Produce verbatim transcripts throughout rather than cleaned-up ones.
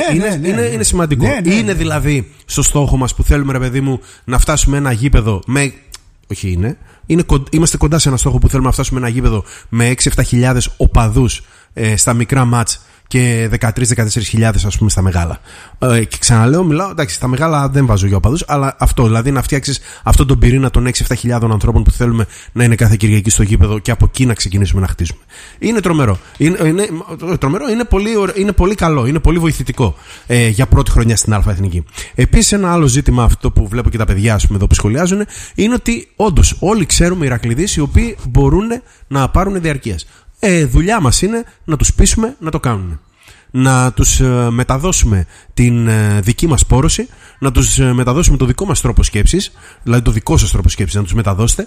είναι, ναι, ναι, είναι, ναι. είναι σημαντικό. Ναι, ναι, ναι. Είναι δηλαδή στο στόχο μας που θέλουμε, ρε παιδί μου, να φτάσουμε ένα γήπεδο με. Όχι είναι. είναι είμαστε κοντά σε ένα στόχο που θέλουμε να φτάσουμε ένα γήπεδο με έξι εφτά χιλιάδες οπαδούς ε, στα μικρά μάτς και δεκατρείς με δεκατέσσερις χιλιάδες ας πούμε στα μεγάλα. Ε, και ξαναλέω, μιλάω, εντάξει, στα μεγάλα δεν βάζω για οπαδούς, αλλά αυτό, δηλαδή να φτιάξεις αυτόν τον πυρήνα των έξι εφτά χιλιάδων ανθρώπων που θέλουμε να είναι κάθε Κυριακή στο γήπεδο και από εκεί να ξεκινήσουμε να χτίσουμε. Είναι τρομερό. Είναι, είναι, τρομερό, είναι πολύ, είναι πολύ καλό, είναι πολύ βοηθητικό ε, για πρώτη χρονιά στην Α' Εθνική. Επίσης, ένα άλλο ζήτημα, αυτό που βλέπω και τα παιδιά ας πούμε, εδώ που σχολιάζουν, είναι ότι όντως όλοι ξέρουμε Ηρακληδείς οι οποίοι μπορούν να πάρουν διαρκείας. Ε, δουλειά μας είναι να τους πείσουμε να το κάνουν. Να τους ε, μεταδώσουμε την ε, δική μας πόρωση, να τους ε, μεταδώσουμε το δικό μας τρόπο σκέψης, δηλαδή το δικό σας τρόπο σκέψης να τους μεταδώσετε,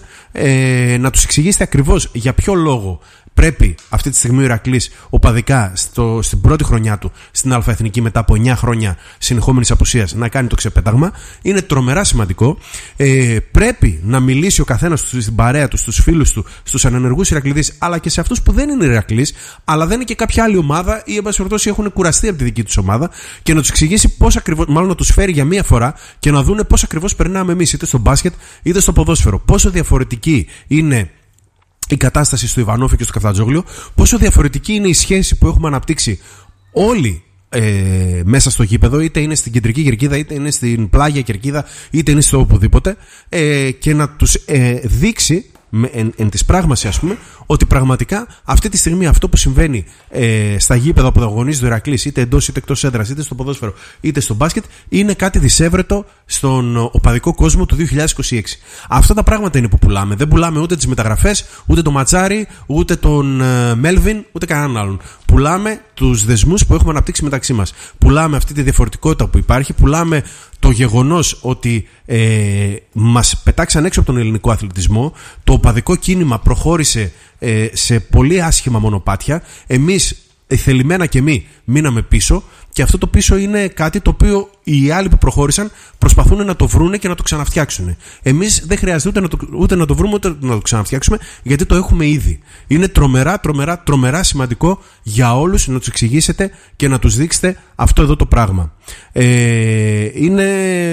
ε, να τους εξηγήσετε ακριβώς για ποιο λόγο πρέπει αυτή τη στιγμή ο Ηρακλής οπαδικά στο, στην πρώτη χρονιά του στην Α' Εθνική μετά από εννιά χρόνια συνεχόμενης απουσίας να κάνει το ξεπέταγμα. Είναι τρομερά σημαντικό. Ε, πρέπει να μιλήσει ο καθένας στην παρέα του, στους φίλους του, στους ανενεργούς Ηρακληδείς, αλλά και σε αυτούς που δεν είναι Ηρακλείς, αλλά δεν είναι και κάποια άλλη ομάδα ή εν πάση περιπτώσει έχουν κουραστεί από τη δική τους ομάδα, και να τους εξηγήσει πώς ακριβώς, μάλλον να τους φέρει για μία φορά και να δούνε πώς ακριβώς περνάμε εμείς, είτε στο μπάσκετ είτε στο ποδόσφαιρο. Πόσο διαφορετική είναι η κατάσταση στο Ιβανόφι και στο Καφτατζόγλιο, πόσο διαφορετική είναι η σχέση που έχουμε αναπτύξει όλοι ε, μέσα στο γήπεδο, είτε είναι στην κεντρική κερκίδα, είτε είναι στην πλάγια κερκίδα, είτε είναι στο οπουδήποτε, ε, και να τους ε, δείξει με, εν, εν της πράγμαση ας πούμε, ότι πραγματικά αυτή τη στιγμή αυτό που συμβαίνει ε, στα γήπεδα που αγωνίζεται ο Ηρακλής, είτε εντός είτε εκτός έδρας, είτε στο ποδόσφαιρο είτε στο μπάσκετ, είναι κάτι δισεύρετο στον οπαδικό κόσμο του δύο χιλιάδες είκοσι έξι. Αυτά τα πράγματα είναι που πουλάμε. Δεν πουλάμε ούτε τις μεταγραφές, ούτε το Ματσάρι, ούτε τον ε, Μέλβιν, ούτε κανέναν άλλον. Πουλάμε τους δεσμούς που έχουμε αναπτύξει μεταξύ μας. Πουλάμε αυτή τη διαφορετικότητα που υπάρχει. Πουλάμε το γεγονός ότι ε, μας πετάξαν έξω από τον ελληνικό αθλητισμό. Το οπαδικό κίνημα προχώρησε ε, σε πολύ άσχημα μονοπάτια. Εμείς, θελημένα και εμείς, μείναμε πίσω. Και αυτό το πίσω είναι κάτι το οποίο οι άλλοι που προχώρησαν προσπαθούν να το βρούνε και να το ξαναφτιάξουν. Εμείς δεν χρειάζεται ούτε να το, ούτε να το βρούμε ούτε να το ξαναφτιάξουμε, γιατί το έχουμε ήδη. Είναι τρομερά, τρομερά, τρομερά σημαντικό για όλους να τους εξηγήσετε και να τους δείξετε αυτό εδώ το πράγμα. Ε, είναι,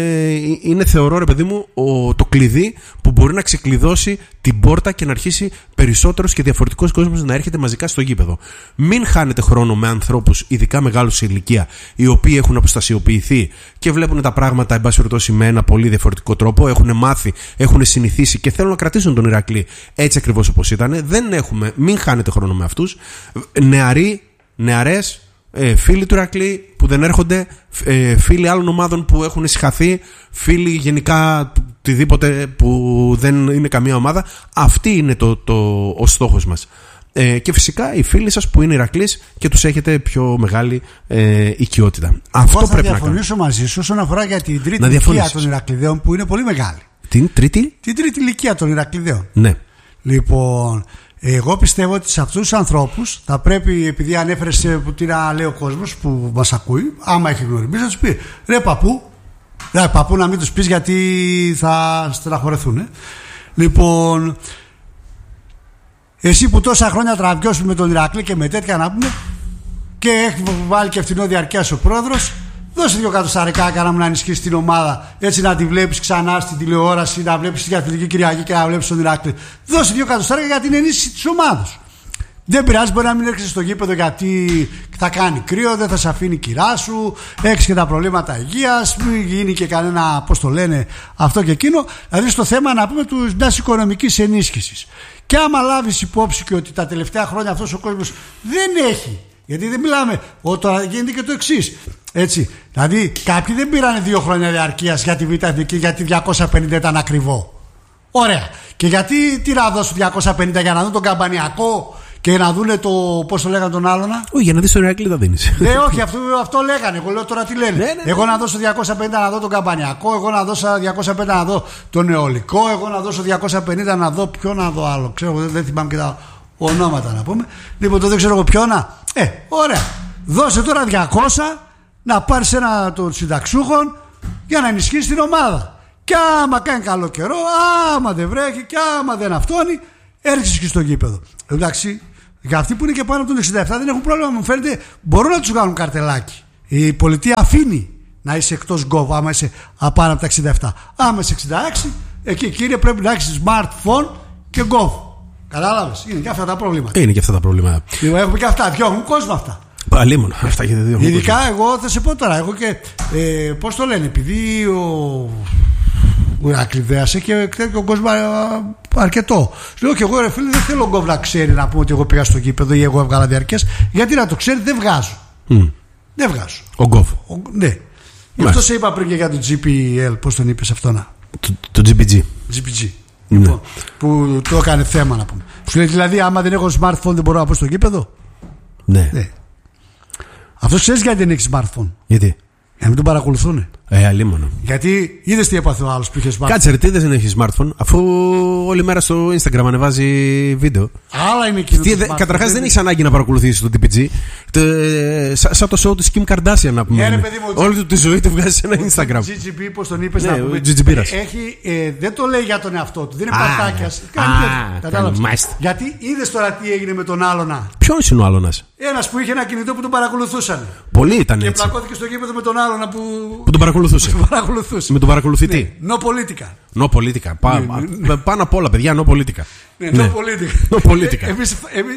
είναι θεωρώ, ρε παιδί μου, ο, το κλειδί που μπορεί να ξεκλειδώσει την πόρτα και να αρχίσει περισσότερος και διαφορετικός κόσμος να έρχεται μαζικά στο γήπεδο. Μην χάνετε χρόνο με ανθρώπους, ειδικά μεγάλους σε ηλικία, οι οποίοι έχουν αποστασιοποιηθεί και βλέπουν τα πράγματα, εν πάση περιπτώσει, με ένα πολύ διαφορετικό τρόπο. Έχουν μάθει, έχουν συνηθίσει και θέλουν να κρατήσουν τον Ηρακλή έτσι ακριβώς όπως ήταν. Δεν έχουμε, μην χάνετε χρόνο με αυτούς. Νεαροί, νεαρές, ε, φίλοι του Ηρακλή που δεν έρχονται, ε, φίλοι άλλων ομάδων που έχουν συγχαθεί, φίλοι γενικά οτιδήποτε που δεν είναι καμία ομάδα. Αυτή είναι το, το, ο στόχος μας. Ε, και φυσικά οι φίλοι σας που είναι Ηρακλείς και τους έχετε πιο μεγάλη ε, οικειότητα. Αυτό θα πρέπει να διαφωνήσω μαζί σου όσον αφορά για την τρίτη ηλικία των Ηρακλειδαίων που είναι πολύ μεγάλη. Την τρίτη? Την τρίτη ηλικία των Ηρακλειδαίων. Ναι. Λοιπόν, εγώ πιστεύω ότι σε αυτούς τους ανθρώπους θα πρέπει, επειδή ανέφερες που τι να λέει ο κόσμος που μας ακούει, άμα έχει γνωριμίσει, να τους πει ρε παππού, ρε παππού, να μην τους πεις γιατί θα στεναχωρεθούν. Ε. Λοιπόν, εσύ που τόσα χρόνια τραβιώσουν με τον Ηρακλή και με τέτοια να πούμε, και έχει βάλει και φθηνό διαρκείας ο πρόεδρος, δώσε δύο κατοσταρικά κάνα μου να ενισχύσει την ομάδα, έτσι να τη βλέπεις ξανά στην τηλεόραση, να βλέπεις την Αθλητική Κυριακή και να βλέπεις τον Ηρακλή. Δώσε δύο κατοσταρικά για την ενίσχυση της ομάδας. Δεν πειράζει, μπορεί να μην έρχεσαι στο γήπεδο γιατί θα κάνει κρύο, δεν θα σε αφήνει η κυρά σου, έχεις και τα προβλήματα υγείας, μην γίνει και κανένα, πώς το λένε, αυτό και εκείνο. Δηλαδή στο θέμα να πούμε μιας οικονομικής ενίσχυσης. Και άμα λάβεις υπόψη και ότι τα τελευταία χρόνια αυτός ο κόσμος δεν έχει, γιατί δεν μιλάμε, ο, τώρα γίνεται και το εξής. Έτσι, δηλαδή κάποιοι δεν πήραν δύο χρόνια διαρκείας για τη Β' Εθνική γιατί διακόσια πενήντα ήταν ακριβό. Ωραία. Και γιατί τι να δώσουν διακόσια πενήντα για να δουν τον Καμπανιακό και να δούνε το, πώς το λέγανε τον άλλον. Όχι, για να δεις τον Ηρακλή θα δίνεις. Ναι, όχι, αυτό, αυτό λέγανε. Εγώ λέω τώρα τι λένε. Ναι, ναι. Εγώ να δώσω διακόσια πενήντα να δω τον Καμπανιακό, εγώ να δώσω διακόσια πενήντα να δω τον Αιωλικό, εγώ να δώσω διακόσια πενήντα να δω ποιο να δω άλλο. Ξέρω, δεν, δεν θυμάμαι και τα ονόματα να πούμε. Λοιπόν, το δεν ξέρω εγώ ποιο να. Ε, ωραία. Δώσε τώρα διακόσια να πάρεις ένα των συνταξούχων για να ενισχύσει την ομάδα. Και άμα κάνει καλό καιρό, άμα δεν βρέχει και άμα δεν αυτόνει, έρχεσαι και στο γήπεδο. Εντάξει, για αυτοί που είναι και πάνω από τον εξήντα επτά δεν έχουν πρόβλημα. Μου φαίνεται μπορούν να τους κάνουν καρτελάκι. Η πολιτεία αφήνει να είσαι εκτός γκοβ άμα είσαι απάνω από τα εξήντα επτά. Άμα είσαι εξήντα έξι, εκεί κύριε πρέπει να έχεις smartphone και γκοβ. Κατάλαβες, είναι και αυτά τα προβλήματα. Είναι και αυτά τα προβλήματα. Έχουμε και αυτά, διώχνουν κόσμο αυτά. Παλίμον, αυτά και δεν ειδικά κόσμο. Εγώ θα σε πω τώρα, εγώ και ε, πώς το λένε, επειδή ο ο Ηρακλειδέας και ξέρει και ο κόσμος αρκετό. Λέω και εγώ ρε φίλε δεν θέλω ο γκοβ να ξέρει να πούμε ότι εγώ πήγα στο γήπεδο ή εγώ έβγαλα διαρκές. Γιατί να το ξέρει δεν βγάζω. Mm. Δεν βγάζω. Ο γκοβ. Ναι. Γι' αυτό σε είπα πριν και για το τζι πι ελ, πώς τον είπες αυτό να. Το, το τζι πι τζι. τζι πι τζι. Ναι. Λοιπόν, που το έκανε θέμα να πούμε. Σου λέει δηλαδή άμα δεν έχω smartphone δεν μπορώ να πω στο γήπεδο. Ναι. ναι. Αυτό ξέρει γιατί δεν έχει smartphone. Γιατί? Για να μην τον παρακολουθούν. Ε, αλίμονο. Γιατί είδε τι έπαθε ο άλλο που είχε smartphone. Κάτσε, ρε, τι δεν έχει smartphone, αφού όλη μέρα στο Instagram ανεβάζει βίντεο. Άλλα είναι εκείνο. Καταρχάς δεν έχει ανάγκη να παρακολουθήσει το ντι πι τζι. Σαν το show τη Kim Kardashian να πούμε. Yeah, όλη του τη ζωή του βγάζει σε ένα Instagram. τζι τζι πι, πώ τον είπε, ναι, να πούμε. Έχει, ε, δεν το λέει για τον εαυτό του. Δεν είναι παρτάκια. Κατάλαβε. Γιατί είδε τώρα τι έγινε με τον άλλονα. Ποιο είναι ο άλλονα? Ένα που είχε ένα κινητό που τον παρακολουθούσαν. Πολλοί ήταν έτσι. Και πλακώθηκε στο γήπεδο με τον άλλονα που. Που τον παρακολουθούσε. παρακολουθούσε. Με τον παρακολουθητή. Ναι, no πολιτικά. No πολιτικά. Πά, ναι, ναι. Πάνω απ' όλα, παιδιά, no πολιτικά. Ναι, no πολιτικά. No πολιτικά. Εμείς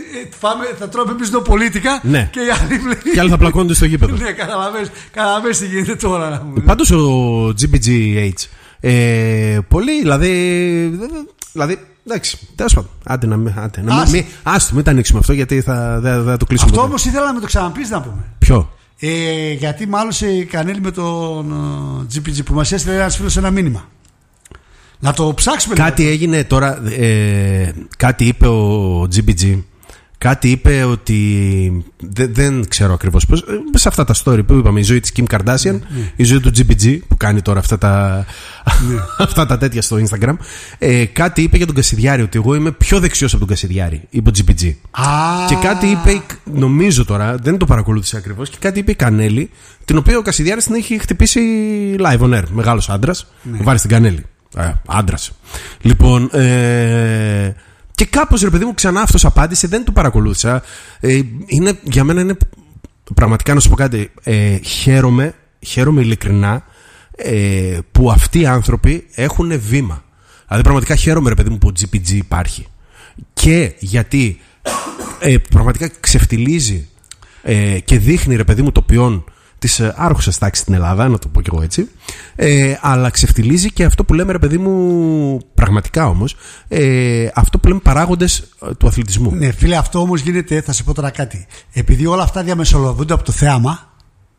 θα τρώμε εμείς no πολιτικά ναι. και οι άλλοι, και άλλοι θα πλακώνονται στο γήπεδο. Ναι, καταλαβαίνεις τι γίνεται τώρα. Πάντως ο τζι πι τζι έιτς ε, πολύ, δηλαδή. Δηλαδή, εντάξει, τέλος πάντων. Άντε να μην. Άστο, μην τα ανοίξουμε αυτό γιατί θα, δεν θα το κλείσουμε. Αυτό όμως ήθελα να με το ξαναπείς να πούμε. Ποιο? Ε, γιατί μάλωσε η Κανέλη με τον uh, τζι πι τζι που μας έστειλε ένας φίλος ένα μήνυμα. Να το ψάξουμε. Κάτι λίγο. Έγινε τώρα. Ε, κάτι είπε ο τζι πι τζι. Κάτι είπε ότι. Δε, δεν ξέρω ακριβώς πώς. Σε αυτά τα story που είπαμε, η ζωή της Kim Kardashian, ναι. η ζωή του τζι πι τζι που κάνει τώρα αυτά τα, ναι. αυτά τα τέτοια στο Instagram. Ε, κάτι είπε για τον Κασιδιάρη, ότι εγώ είμαι πιο δεξιός από τον Κασιδιάρη, είπε ο τζι πι τζι. Α. Και κάτι είπε, νομίζω τώρα, δεν το παρακολούθησα ακριβώς, και κάτι είπε η Κανέλη, την οποία ο Κασιδιάρης την έχει χτυπήσει live on air. Μεγάλος άντρας, ναι. Βάλει στην Κανέλη. Ε, άντρας. Λοιπόν. Ε, Και κάπως ρε παιδί μου ξανά αυτός απάντησε, δεν το παρακολούθησα. Ε, είναι, για μένα είναι πραγματικά να σου πω κάτι. Ε, χαίρομαι, χαίρομαι ειλικρινά ε, που αυτοί οι άνθρωποι έχουν βήμα. Δηλαδή πραγματικά χαίρομαι ρε παιδί μου που ο τζι πι τζι υπάρχει. Και γιατί ε, πραγματικά ξεφτιλίζει ε, και δείχνει ρε παιδί μου το ποιόν της άρχουσας τάξης στην Ελλάδα, να το πω κι εγώ έτσι, ε, αλλά ξεφτιλίζει και αυτό που λέμε ρε παιδί μου, πραγματικά όμως, ε, αυτό που λέμε παράγοντες του αθλητισμού. Ναι φίλε, αυτό όμως γίνεται, θα σε πω τώρα κάτι, επειδή όλα αυτά διαμεσολογούνται από το θέαμα,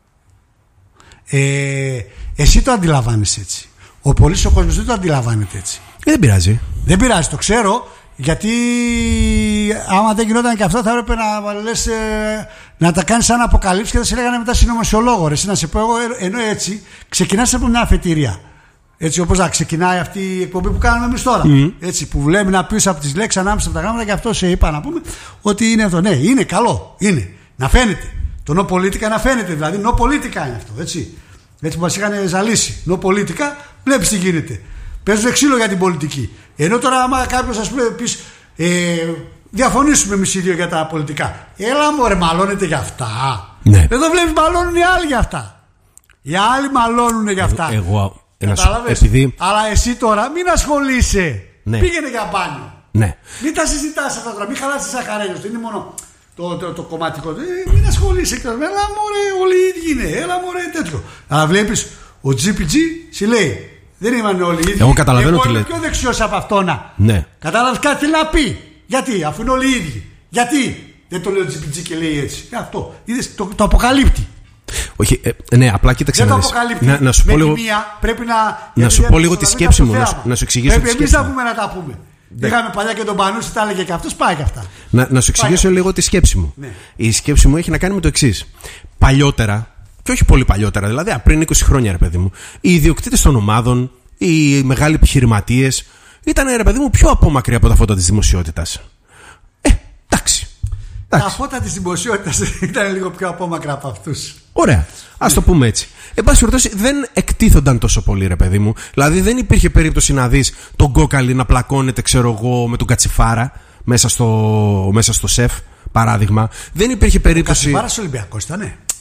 ε, εσύ το αντιλαμβάνεσαι έτσι, ο πολύς ο κόσμος δεν το αντιλαμβάνεται έτσι. ε, Δεν πειράζει. Δεν πειράζει, το ξέρω. Γιατί άμα δεν γινόταν και αυτό θα έπρεπε να λες, ε, να τα κάνεις σαν αποκαλύψεις και θα σε λέγανε μετά συνωμοσιολόγο. Ρε, να σε πω εγώ, ενώ έτσι ξεκινάς από μια αφετηρία. Έτσι όπως να ξεκινάει αυτή η εκπομπή που κάνουμε εμείς τώρα. Mm. Έτσι που λέμε να πεις από τις λέξεις ανάμεσα από τα γράμματα, και αυτό σε είπα να πούμε ότι είναι αυτό. Ναι, είναι καλό. Είναι. Να φαίνεται. Το νο πολίτικα να φαίνεται. Δηλαδή νο πολίτικα είναι αυτό. Έτσι, έτσι που μας είχαν ζαλίσει. Νο πολίτικα, βλέπεις τι γίνεται. Παίζουν ξύλο για την πολιτική. Ενώ τώρα, άμα κάποιος ας πούμε πεις, ε, διαφωνήσουμε εμείς οι δύο για τα πολιτικά. Έλα μωρέ, μαλώνετε για αυτά. Ναι. Εδώ βλέπεις μαλώνουν οι άλλοι για αυτά. Οι άλλοι μαλώνουν για αυτά. Εγώ, εγώ κατάλαβες. Επειδή... Αλλά εσύ τώρα μην ασχολείσαι. Ναι. Πήγαινε για μπάνιο. Ναι. Μην τα συζητάς αυτά τώρα. Μην χαλάσεις τις αχαρέλες. Δεν είναι μόνο το, το, το κομματικό. Ε, μην ασχολείσαι. Έλα μωρέ, όλοι οι ίδιοι είναι. Έλα μωρέ, τέτοιο. Αλλά βλέπεις, ο τζι πι τζι σου λέει. Δεν είμαστε όλοι οι ίδιοι. Εγώ καταλαβαίνω τι λέει. Είμαι πιο δεξιός από αυτόνα. Ναι. Κατάλαβες κάτι να πει. Γιατί, αφού είναι όλοι οι ίδιοι. Γιατί δεν το λέει ο τζι πι τζι και λέει έτσι. Ε, αυτό. Είδες, το, το αποκαλύπτει. Όχι, ε, ναι, απλά κοίταξε να δεις. Δεν το αποκαλύπτει. Να, να σου πω λίγο. Μία, πρέπει να. Να σου πω λίγο τη σκέψη μου. Να, να σου εξηγήσω. Πρέπει εμείς να πούμε να τα πούμε. Ναι. Είχαμε παλιά και τον Πανούση, τα έλεγε και αυτός, πάει και αυτά. Να, να σου εξηγήσω λίγο τη σκέψη μου. Ναι. Η σκέψη μου έχει να κάνει με το εξής. Παλιότερα, και όχι πολύ παλιότερα, δηλαδή πριν είκοσι χρόνια, ρε παιδί μου, οι ιδιοκτήτες των ομάδων, οι μεγάλοι επιχειρηματίες, ήταν ρε παιδί μου πιο απόμακροι από τα φώτα της δημοσιότητας. Ε, εντάξει. Τα φώτα της δημοσιότητας ήταν λίγο πιο απόμακρα από αυτούς. Ωραία. Ας το πούμε έτσι. Εν πάση περιπτώσει, δεν εκτίθονταν τόσο πολύ, ρε παιδί μου. Δηλαδή, δεν υπήρχε περίπτωση να δεις τον κόκαλη να πλακώνεται, ξέρω εγώ, με τον Κατσιφάρα μέσα στο, μέσα στο σεφ, παράδειγμα. Δεν υπήρχε περίπτωση. Ο Κατσιφάρας Ολυμπιακός ήτανε.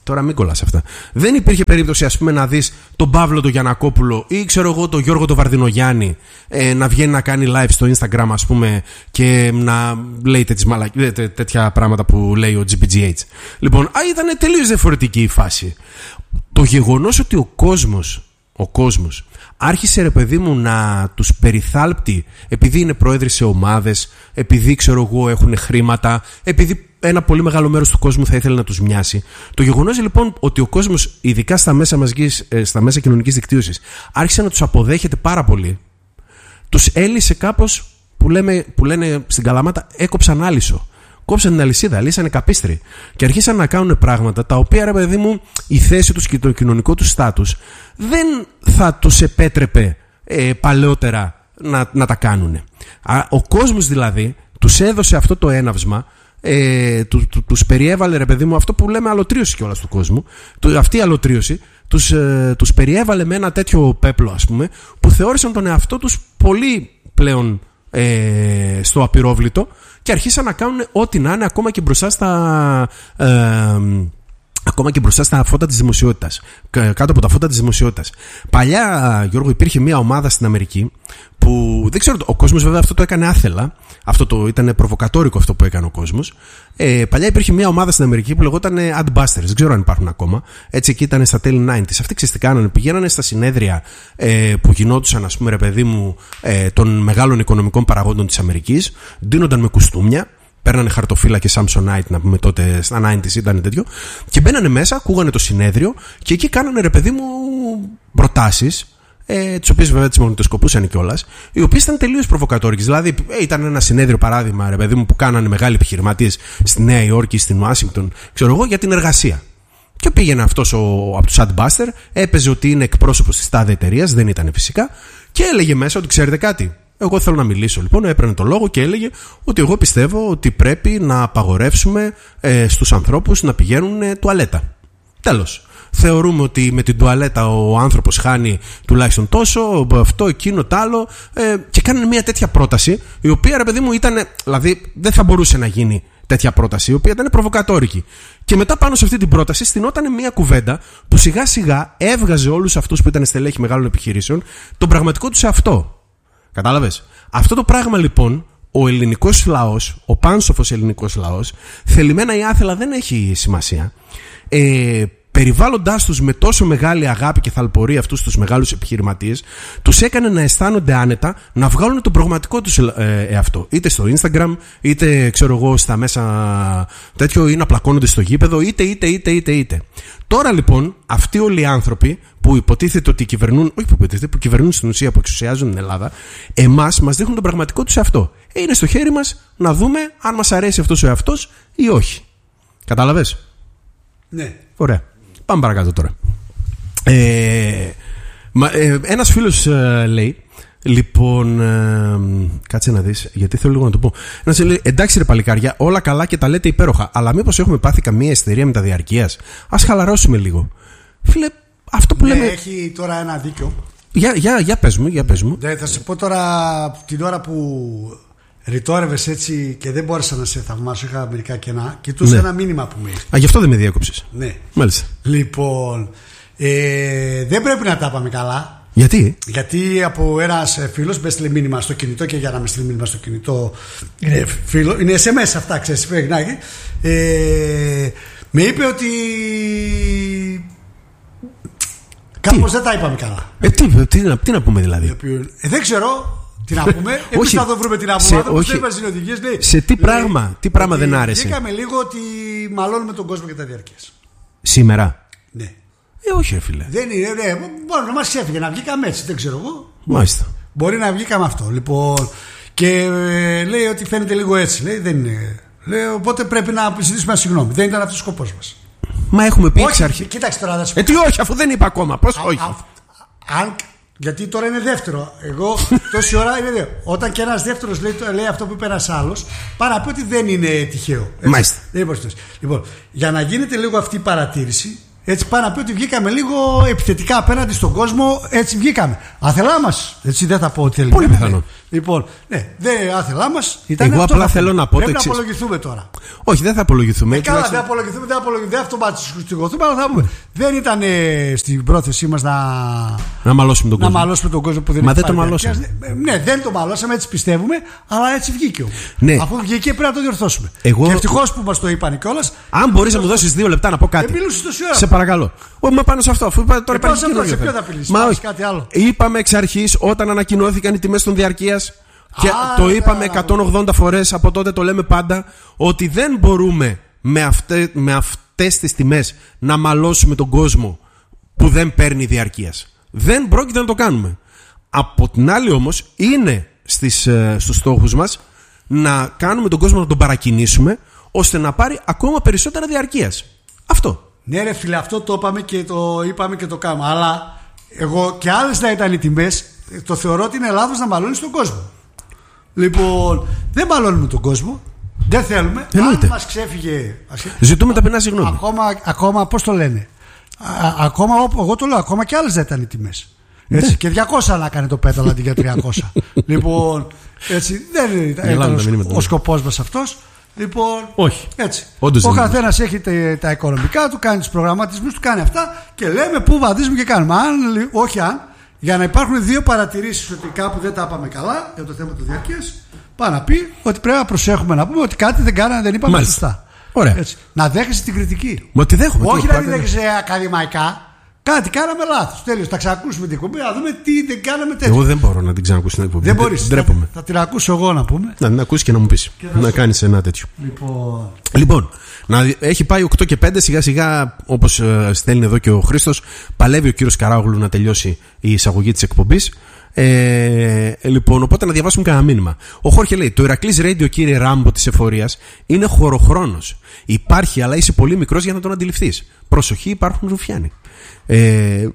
Τώρα μην κολλάς αυτά. Δεν υπήρχε περίπτωση, ας πούμε, να δεις τον Παύλο τον Γιαννακόπουλο ή ξέρω εγώ τον Γιώργο τον Βαρδινογιάννη ε, να βγαίνει να κάνει live στο Instagram, ας πούμε, και να λέει τέτοιες μαλακ... τέ, τέτοια πράγματα που λέει ο τζι πι τζι έιτς. Λοιπόν, α, ήταν τελείως διαφορετική η φάση. Το γεγονός ότι ο κόσμος, ο κόσμος άρχισε, ρε παιδί μου, να τους περιθάλπτει επειδή είναι πρόεδροι σε ομάδες, επειδή ξέρω εγώ έχουν χρήματα, επειδή ένα πολύ μεγάλο μέρος του κόσμου θα ήθελε να τους μοιάσει. Το γεγονός λοιπόν ότι ο κόσμος, ειδικά στα μέσα μαζικής, στα μέσα κοινωνικής δικτύωσης, άρχισε να τους αποδέχεται πάρα πολύ, τους έλυσε κάπως, που, λέμε, που λένε στην Καλαμάτα, έκοψαν άλυσο. Κόψαν την αλυσίδα, λύσανε καπίστρι. Και αρχίσαν να κάνουν πράγματα τα οποία, ρε παιδί μου, η θέση τους και το κοινωνικό τους στάτους δεν θα τους επέτρεπε ε, παλαιότερα να, να τα κάνουν. Ο κόσμος δηλαδή τους έδωσε αυτό το έναυσμα, ε, του, του, τους περιέβαλε, ρε παιδί μου, αυτό που λέμε αλωτρίωση κιόλας του κόσμου. Του, αυτή η αλωτρίωση τους, ε, τους περιέβαλε με ένα τέτοιο πέπλο, ας πούμε, που θεώρησαν τον εαυτό τους πολύ πλέον ε, στο απειρόβλητο. Και αρχίσαν να κάνουν ό,τι να είναι, ακόμα και μπροστά στα, ε, ακόμα και μπροστά στα φώτα της δημοσιότητας. Κάτω από τα φώτα της δημοσιότητας. Παλιά, Γιώργο, υπήρχε μια ομάδα στην Αμερική που δεν ξέρω, ο κόσμος βέβαια αυτό το έκανε άθελα. Αυτό το ήταν προβοκατόρικο αυτό που έκανε ο κόσμος. Ε, παλιά υπήρχε μια ομάδα στην Αμερική που λεγόταν Adbusters. Δεν ξέρω αν υπάρχουν ακόμα. Έτσι, εκεί ήταν στα τέλη ενενήντα. Αυτοί ξέρεις τι κάνανε? Πηγαίνανε στα συνέδρια ε, που γινόντουσαν, ας πούμε, ρε παιδί μου, ε, των μεγάλων οικονομικών παραγόντων της Αμερικής. Ντύνονταν με κουστούμια. Παίρνανε χαρτοφύλακες Samsonite, να πούμε, τότε στα ενενήντα ήταν τέτοιο. Και μπαίνανε μέσα, ακούγανε το συνέδριο και εκεί κάνανε, ρε παιδί μου, προτάσεις. Ε, τις οποίες βέβαια τις μαγνητοσκοπούσαν κιόλας, οι οποίες ήταν τελείως προβοκατόρικες. Δηλαδή, ε, ήταν ένα συνέδριο, παράδειγμα, ρε παιδί μου, που κάνανε μεγάλοι επιχειρηματίες στη Νέα Υόρκη, στην Ουάσιγκτον, ξέρω εγώ, για την εργασία. Και πήγαινε αυτός ο, από τους Adbuster, έπαιζε ότι είναι εκπρόσωπος της τάδε εταιρείας, δεν ήταν φυσικά, και έλεγε μέσα ότι ξέρετε κάτι. Εγώ θέλω να μιλήσω. Λοιπόν, έπαιρνε το λόγο και έλεγε ότι εγώ πιστεύω ότι πρέπει να απαγορεύσουμε ε, στους ανθρώπους να πηγαίνουν ε, τουαλέτα. Τέλος. Θεωρούμε ότι με την τουαλέτα ο άνθρωπος χάνει τουλάχιστον τόσο, αυτό, εκείνο, τ' άλλο. Ε, και κάνανε μια τέτοια πρόταση, η οποία, ρε παιδί μου, ήταν. Δηλαδή, δεν θα μπορούσε να γίνει τέτοια πρόταση, η οποία ήταν προβοκατόρικη. Και μετά πάνω σε αυτή την πρόταση στηνόταν μια κουβέντα που σιγά σιγά έβγαζε όλους αυτούς που ήταν στελέχοι μεγάλων επιχειρήσεων τον πραγματικό τους εαυτό. Κατάλαβες? Αυτό το πράγμα λοιπόν, ο ελληνικός λαός, ο πάνσοφος ελληνικός λαός, θελημένα ή άθελα δεν έχει σημασία. Ε, περιβάλλοντάς τους με τόσο μεγάλη αγάπη και θαλπορία αυτούς τους μεγάλους επιχειρηματίες, τους έκανε να αισθάνονται άνετα να βγάλουν τον πραγματικό τους ε, εαυτό. Είτε στο Instagram, είτε ξέρω εγώ στα μέσα τέτοιο, ή να πλακώνονται στο γήπεδο, είτε είτε είτε είτε είτε. Τώρα λοιπόν αυτοί όλοι οι άνθρωποι που υποτίθεται ότι κυβερνούν, όχι που υποτίθεται, που κυβερνούν στην ουσία, που εξουσιάζουν την Ελλάδα, εμάς μας δείχνουν τον πραγματικό τους εαυτό. Ε, είναι στο χέρι μας να δούμε αν μας αρέσει αυτός ο εαυτός ή όχι. Κατάλαβες? Ναι. Ωραία. Πάμε παρακάτω τώρα. Ε, μα, ε, ένας φίλος ε, λέει, λοιπόν, ε, κάτσε να δεις, γιατί θέλω λίγο να το πω. Ένας λέει, εντάξει ρε παλικάρια, όλα καλά και τα λέτε υπέροχα, αλλά μήπως έχουμε πάθει καμία ιστερία μεταδιαρκείας? Ας χαλαρώσουμε λίγο. Φίλε, αυτό που ναι, λέμε. Έχει τώρα ένα δίκιο. Για, για, για πες μου, για πες μου. Ναι, θα σου πω τώρα την ώρα που ρητόρευες έτσι και δεν μπόρεσα να σε θαυμάσω, είχα μερικά κενά. Κοιτούσα ναι. ένα μήνυμα που μου ήρθε. Α, γι' αυτό δεν με διέκοψες. Ναι. Μάλιστα. Λοιπόν, ε, δεν πρέπει να τα πάμε καλά. Γιατί? Γιατί από ένας φίλος με έστειλε μήνυμα στο κινητό, και για να με στείλει μήνυμα στο κινητό είναι φίλο, είναι ες εμ ες αυτά, ξέρεις, ε, με είπε ότι κάπως δεν τα είπαμε καλά. Ε, τι, τι, τι, τι να πούμε δηλαδή? Ε, δεν ξέρω. Τι να πούμε, εμείς θα το βρούμε, τι να πούμε. Όχι, δεν μας είναι οδηγίες, λέει, σε τι λέει, πράγμα, τι πράγμα δεν άρεσε? Βγήκαμε λίγο ότι μαλώνουμε τον κόσμο και τα διαρκείας. Σήμερα? Ναι. Ε, όχι, ρε φίλε. Δεν είναι, ναι, μπορεί να μας έφυγε, να βγήκαμε έτσι, δεν ξέρω εγώ. Μάλιστα. Μπορεί να βγήκαμε αυτό. Λοιπόν, και ε, λέει ότι φαίνεται λίγο έτσι. Λέει, δεν είναι. Λέει, οπότε πρέπει να ζητήσουμε ένα συγγνώμη. Δεν ήταν αυτός ο σκοπός μας. Μα έχουμε πει εξ αρχή. Κοίταξε τώρα, ε, τι όχι, αφού δεν είπα ακόμα. Πώς όχι? Α, αν. Γιατί τώρα είναι δεύτερο. Εγώ τόση ώρα είναι δεύτερο. Όταν και ένας δεύτερος λέει, λέει αυτό που είπε ένας άλλος, πάρα να πει ότι δεν είναι τυχαίο. Μάλιστα. Δεν είναι. Λοιπόν, για να γίνεται λίγο αυτή η παρατήρηση, Έτσι πάει να πει ότι βγήκαμε λίγο επιθετικά απέναντι στον κόσμο. Έτσι βγήκαμε. Άθελά μας. Έτσι δεν θα πω ότι θέλει. Πολύ πιθανό. Λοιπόν, ναι, δεν άθελά μας. Ήταν Εγώ αυτό απλά θέλω να πω. Πρέπει να απολογηθούμε τώρα. Όχι, δεν θα απολογηθούμε. Ε, καλά, δεν απολογηθούμε, δεν απολογηθούμε. Δεν αυτοματιστικοθούμε, αλλά θα πούμε. Δεν ήταν ε, στην πρόθεσή μας να, να μαλώσουμε τον να κόσμο. Μαλώσουμε τον κόσμο που δεν Μα δεν το μαλώσαμε. Ναι, δεν το μαλώσαμε, έτσι πιστεύουμε, αλλά έτσι βγήκε όμως. Ναι. Αφού βγήκε πρέπει να το διορθώσουμε. Εγώ... Και ευτυχώς που μας το είπαν κιόλας. Αν μπορείς να μου δώσεις δύο λεπτά να πω κάτι. Σε παρακαλώ. Όχι, μα πάνω σε αυτό. Αφού είπα, τώρα υπάρχει αυτό, σε ποιο θα πηλήσεις, μα όχι. Κάτι άλλο. Είπαμε εξ αρχής όταν ανακοινώθηκαν οι τιμές των διαρκείας. Και Α, το είπαμε εκατόν ογδόντα φορές, από τότε το λέμε πάντα, ότι δεν μπορούμε με, αυτέ, με αυτές τις τιμές να μαλώσουμε τον κόσμο που δεν παίρνει διαρκείας. Δεν πρόκειται να το κάνουμε. Από την άλλη όμως είναι στις, στους στόχους μας να κάνουμε τον κόσμο να τον παρακινήσουμε ώστε να πάρει ακόμα περισσότερα διαρκείας. Αυτό. Ναι ρε φίλε, αυτό το είπαμε και το είπαμε και το κάνουμε. Αλλά εγώ και άλλες να ήταν οι τιμές, το θεωρώ ότι είναι λάθος να μαλώνεις τον κόσμο. Λοιπόν, δεν μαλώνουμε τον κόσμο. Δεν θέλουμε. Εννοείται. Αν μας ξέφυγε. Ζητούμε ταπεινά συγγνώμη. Ακόμα, ακόμα πώς το λένε. Α, ακόμα, εγώ το λέω, ακόμα και άλλες δεν ήταν οι τιμές. Έτσι, ναι. Και διακόσια να κάνει το πέταλο αντί για τριακόσια. Λοιπόν, έτσι δεν ήταν, ήταν ο, ο σκοπός μας αυτός. Λοιπόν, όχι. Έτσι. Όντως ο καθένας έχει τα, τα οικονομικά του, κάνει τους προγραμματισμούς του, κάνει αυτά και λέμε πού βαδίζουμε και κάνουμε. Αν, όχι αν. Για να υπάρχουν δύο παρατηρήσεις ότι κάπου δεν τα πάμε καλά για το θέμα του διαρκείας, πάει να πει ότι πρέπει να προσέχουμε να πούμε ότι κάτι δεν κάναμε, δεν είπαμε σωστά. Ωραία. Έτσι. Να δέχεσαι την κριτική. Μα τη δέχομαι. Όχι να την δέχεσαι ακαδημαϊκά. Κάτι κάναμε λάθος. Τέλος. Θα ξανακούσουμε την εκπομπή, να δούμε τι δεν κάναμε τέτοιο. Εγώ δεν μπορώ να την ξανακούσω την εκπομπή. Δεν μπορείς. Θα, θα την ακούσω εγώ να πούμε. Να την ακούσει και να μου πεις. Να κάνεις ένα τέτοιο. Λοιπόν. Λοιπόν, να, έχει πάει οκτώ και πέντε, σιγά σιγά, όπως ε, στέλνει εδώ και ο Χρήστος, παλεύει ο κύριος Καράγλου να τελειώσει η εισαγωγή της εκπομπής. Ε, λοιπόν, οπότε να διαβάσουμε κανένα μήνυμα. Ο Χόρχε λέει: το Ηρακλής Radio, κύριε Ράμπο της εφορίας, είναι χωροχρόνος. Υπάρχει, αλλά είσαι πολύ μικρός για να τον αντιληφθείς. Προσοχή, υπάρχουν ρουφιάνοι. Ε,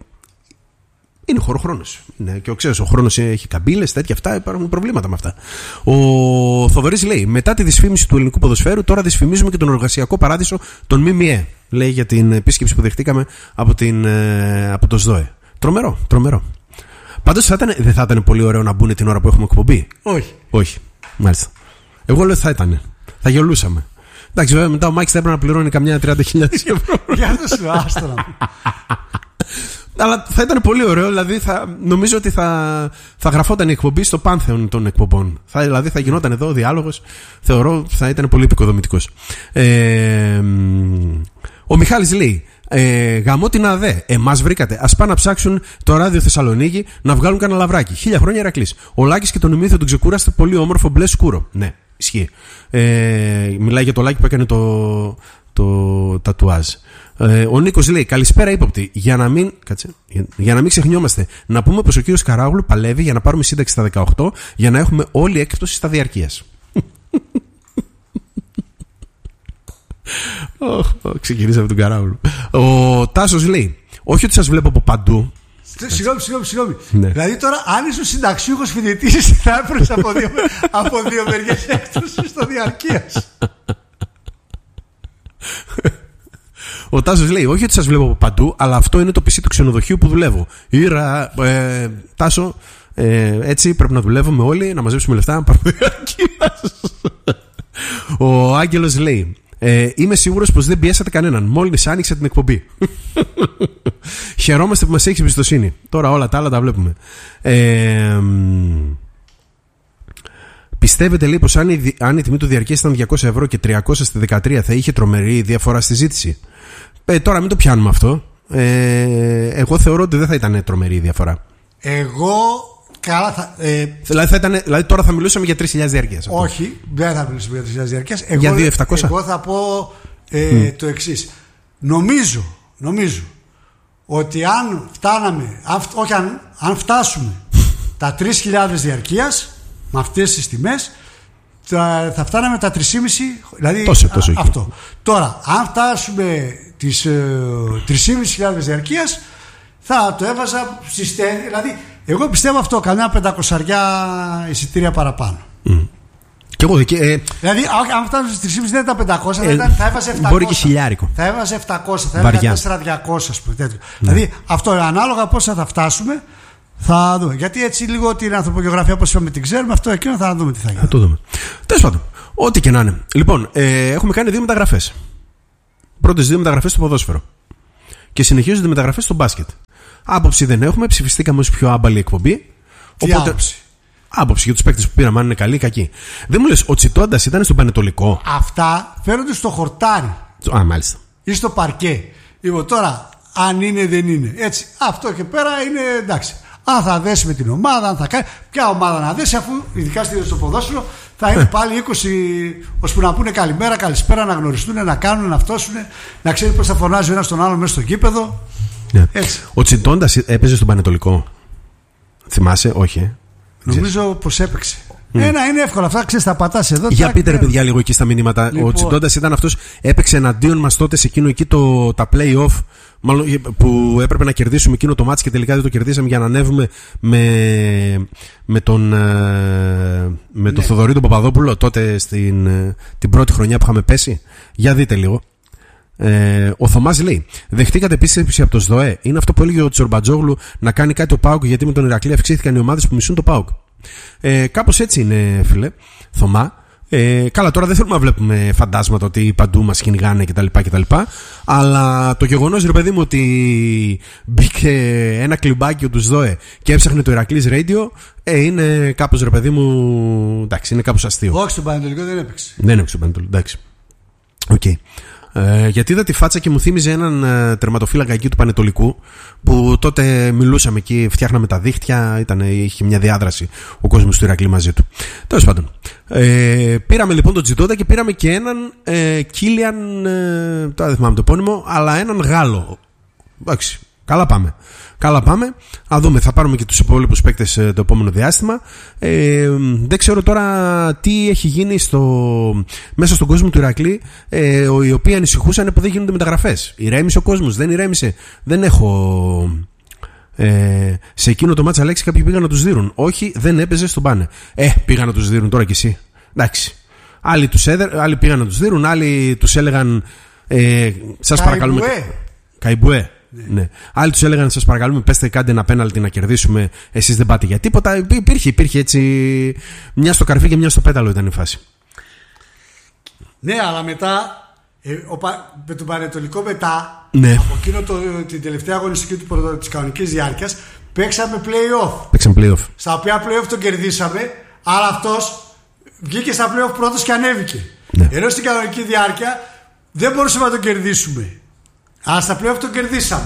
είναι χωροχρόνος. Είναι, και ο, ξέρεις, ο χρόνος έχει καμπύλες, τέτοια αυτά, υπάρχουν προβλήματα με αυτά. Ο Θοδωρής λέει: μετά τη δυσφήμιση του ελληνικού ποδοσφαίρου, τώρα δυσφημίζουμε και τον εργασιακό παράδεισο των ΜΜΕ. Λέει για την επίσκεψη που δεχτήκαμε από, την, από το ΣΔΟΕ. Τρομερό, τρομερό. Πάντως δεν θα ήταν πολύ ωραίο να μπουν την ώρα που έχουμε εκπομπή? Όχι. Όχι. Μάλιστα. Εγώ λέω θα ήταν. Θα γελούσαμε. Εντάξει, βέβαια μετά ο Μάκης θα έπρεπε να πληρώνει καμιά τριάντα χιλιάδες ευρώ. Για το σου, άστο. Αλλά θα ήταν πολύ ωραίο, δηλαδή θα, νομίζω ότι θα, θα γραφόταν η εκπομπή στο πάνθεον των εκπομπών. Θα, δηλαδή θα γινόταν εδώ ο διάλογος. Θεωρώ θα ήταν πολύ επικοδομητικός. Ε, ο Μιχάλης λέει: Ε, γαμώ την ΑΔΕ. Εμάς βρήκατε. Ας πάνε να ψάξουν το ράδιο Θεσσαλονίκη να βγάλουν κανένα λαβράκι. Χίλια χρόνια Ηρακλής. Ο Λάκης και τον Ημίθιο τον ξεκούραστε πολύ όμορφο μπλε σκούρο. Ναι, ισχύει. Ε, μιλάει για το Λάκη που έκανε το, το τατουάζ. Ε, ο Νίκος λέει: καλησπέρα ύποπτη. Για να μην, κάτσε, για, για να μην ξεχνιόμαστε, να πούμε πως ο κύριος Καράγλου παλεύει για να πάρουμε σύνταξη στα δεκαοκτώ για να έχουμε όλη έκπτωση στα διαρκείας. Oh, ξεκινήσαμε τον Καράγλου. Ο Τάσος λέει: όχι ότι σας βλέπω από παντού. Συγγνώμη, συγγνώμη, συγγνώμη. Ναι. Δηλαδή τώρα, αν ήσουν συνταξιούχος φοιτητής, θα έπρεπε από δύο, από δύο μεριές έκπτωση στο διαρκείας. Ο Τάσος λέει: όχι ότι σας βλέπω από παντού, αλλά αυτό είναι το πισί του ξενοδοχείου που δουλεύω. Ήρα, ε, Τάσο, ε, έτσι πρέπει να δουλεύουμε όλοι, να μαζέψουμε λεφτά, να πάρουμε διαρκείας. Ο Άγγελος λέει: Ε, είμαι σίγουρος πως δεν πιέσατε κανέναν. Μόλις άνοιξε την εκπομπή. Χαιρόμαστε που μας έχεις εμπιστοσύνη. Τώρα όλα τα άλλα τα βλέπουμε. Ε, πιστεύετε, λέει, πως αν η, αν η τιμή του διαρκείας ήταν διακόσια ευρώ και τριακόσια στη δεκατρία θα είχε τρομερή διαφορά στη ζήτηση? Ε, τώρα μην το πιάνουμε αυτό. Ε, εγώ θεωρώ ότι δεν θα ήταν τρομερή διαφορά. Εγώ. Καλά, θα, ε, δηλαδή, θα ήταν, δηλαδή τώρα θα μιλούσαμε για τρεις χιλιάδες διαρκείας. Όχι, δεν θα μιλούσαμε για τρεις χιλιάδες διαρκείας. Εγώ, για δύο χιλιάδες επτακόσια. Εγώ θα πω ε, mm. το εξής. Νομίζω, νομίζω ότι αν φτάναμε, αν, όχι, αν, αν φτάσουμε τα τρεις χιλιάδες διαρκείας με αυτές τις τιμές, θα, θα φτάναμε τα τρεις και μισό. Δηλαδή τόσο, τόσο α, αυτό. Τώρα, αν φτάσουμε τις ε, τρεις και μισό χιλιάδες διαρκείας, θα το έβαζα στις τέσσερις. Δηλαδή, εγώ πιστεύω αυτό, κανένα πεντακόσια εισιτήρια παραπάνω. Mm. Και εγώ, και, ε, δηλαδή, αν φτάσουμε στις τρεις χιλιάδες πεντακόσια δεν ήταν πεντακόσια, ε, θα, θα έβαζε επτακόσια. Μπορεί και χιλιάρικο. Θα έβαζε επτακόσια, θα έβαζε τέσσερα χιλιάδες διακόσια. Ναι. Δηλαδή, αυτό ανάλογα πόσα θα φτάσουμε, θα δούμε. Γιατί έτσι λίγο την ανθρωπογεωγραφία, όπως είπαμε, την ξέρουμε, αυτό εκείνο θα δούμε τι θα γίνει. Θα το δούμε. Τέλος πάντων, ό,τι και να είναι. Λοιπόν, ε, έχουμε κάνει δύο μεταγραφές. Πρώτες δύο μεταγραφές στο ποδόσφαιρο. Και συνεχίζονται οι μεταγραφές στο μπάσκετ. Άποψη δεν έχουμε, ψηφιστήκαμε ως πιο άμπαλη εκπομπή. Τι οπότε, άποψη? Άποψη για τους παίκτες που πήραμε, αν είναι καλοί ή κακοί. Δεν μου λες, ο Τσιτώντας ήταν στον Πανετολικό. Αυτά φέρονται στο χορτάρι. Α, μάλιστα. Ή στο παρκέ. Λοιπόν, τώρα, αν είναι, δεν είναι. Έτσι, αυτό και πέρα είναι εντάξει. Αν θα δέσει με την ομάδα, αν θα κάνει. Ποια ομάδα να δέσει, αφού ειδικά στο ποδόσφαιρο θα είναι πάλι είκοσι ώσπου να πούνε καλημέρα, καλησπέρα, να γνωριστούν, να κάνουν, να φτώσουν, να ξέρει πώς θα φωνάζει ο ένας τον άλλον μέσα στο γήπεδο. Ναι. Ο Τσιτώντας έπαιζε στον Πανετολικό. Θυμάσαι, όχι. Ε? Νομίζω πως έπαιξε. Mm. Ένα είναι εύκολο, αυτά ξέρεις, τα πατάς εδώ. Για πείτε ρε παιδιά λίγο εκεί στα μηνύματα. Λοιπόν. Ο Τσιτώντας ήταν αυτός, έπαιξε εναντίον μας τότε σε εκείνο εκεί το, τα play-off. Μάλλον που έπρεπε να κερδίσουμε εκείνο το μάτς και τελικά δεν το κερδίσαμε για να ανέβουμε με, με τον, με ναι. τον Θοδωρή τον Παπαδόπουλο τότε στην την πρώτη χρονιά που είχαμε πέσει. Για δείτε λίγο. Ε, ο Θωμάς λέει: δεχτήκατε επίσκεψη από το ΣΔΟΕ. Είναι αυτό που έλεγε ο Τσορμπατζόγλου να κάνει κάτι ο ΠΑΟΚ, γιατί με τον Ηρακλή αυξήθηκαν οι ομάδες που μισούν το ΠΑΟΚ. Ε, κάπως έτσι είναι, φίλε Θωμά. Ε, καλά, τώρα δεν θέλουμε να βλέπουμε φαντάσματα ότι παντού μας κυνηγάνε κτλ, κτλ. Αλλά το γεγονός, ρε παιδί μου, ότι μπήκε ένα κλιμπάκι του ΣΔΟΕ και έψαχνε το Ηρακλής Radio, ε, είναι κάπως, ρε παιδί μου, εντάξει, είναι κάπως αστείο. Όχι, στον Πανετολικό δεν έπαιξε. Δεν έπαιξε στον Πανετολικό, εντάξει. Οκ. Okay. Ε, γιατί είδα τη φάτσα και μου θύμιζε έναν ε, τερματοφύλακα εκεί του Πανετολικού που τότε μιλούσαμε εκεί, φτιάχναμε τα δίχτυα, ήταν, είχε μια διάδραση ο κόσμος του Ηρακλή μαζί του. Τέλος πάντων, ε, πήραμε λοιπόν τον Τσιτώτα και πήραμε και έναν ε, Κίλιαν, ε, τώρα δεν θυμάμαι το επώνυμο, αλλά έναν Γάλλο. Εντάξει, καλά πάμε. Καλά πάμε. Α δούμε, θα πάρουμε και τους υπόλοιπους παίκτες το επόμενο διάστημα. Ε, δεν ξέρω τώρα τι έχει γίνει στο, μέσα στον κόσμο του Ηρακλή, ε, οι οποίοι ανησυχούσαν που δεν γίνονται μεταγραφές. Ηρέμησε ο κόσμος, δεν ηρέμησε. Δεν έχω... Ε, σε εκείνο το μάτσα Αλέξη κάποιοι πήγαν να τους δίνουν. Όχι, δεν έπαιζε στον πάνε. Ε, πήγαν να τους δίνουν τώρα κι εσύ. Εντάξει. Άλλοι, τους έδε, άλλοι πήγαν να τους δίνουν, άλλοι τους έλεγαν ε, σας παρακαλούμε. Καϊμπουέ. Ναι. Ναι. Άλλοι τους έλεγαν σας παρακαλούμε πέστε κάντε ένα πέναλτι να κερδίσουμε, εσείς δεν πάτε για τίποτα. Υπήρχε, υπήρχε έτσι μια στο καρφί και μια στο πέταλο ήταν η φάση. Ναι, αλλά μετά ε, ο, με τον Πανετολικό μετά, ναι. από εκείνο το, την τελευταία αγωνιστική του της κανονικής διάρκειας παίξαμε play-off. Παίξαμε play-off. Στα οποία play-off τον κερδίσαμε, αλλά αυτός βγήκε στα play-off πρώτος και ανέβηκε. Ναι. Ενώ στην κανονική διάρκεια δεν μπορούσαμε να τον κερδίσουμε. Αλλά στα play-off τον κερδίσαμε.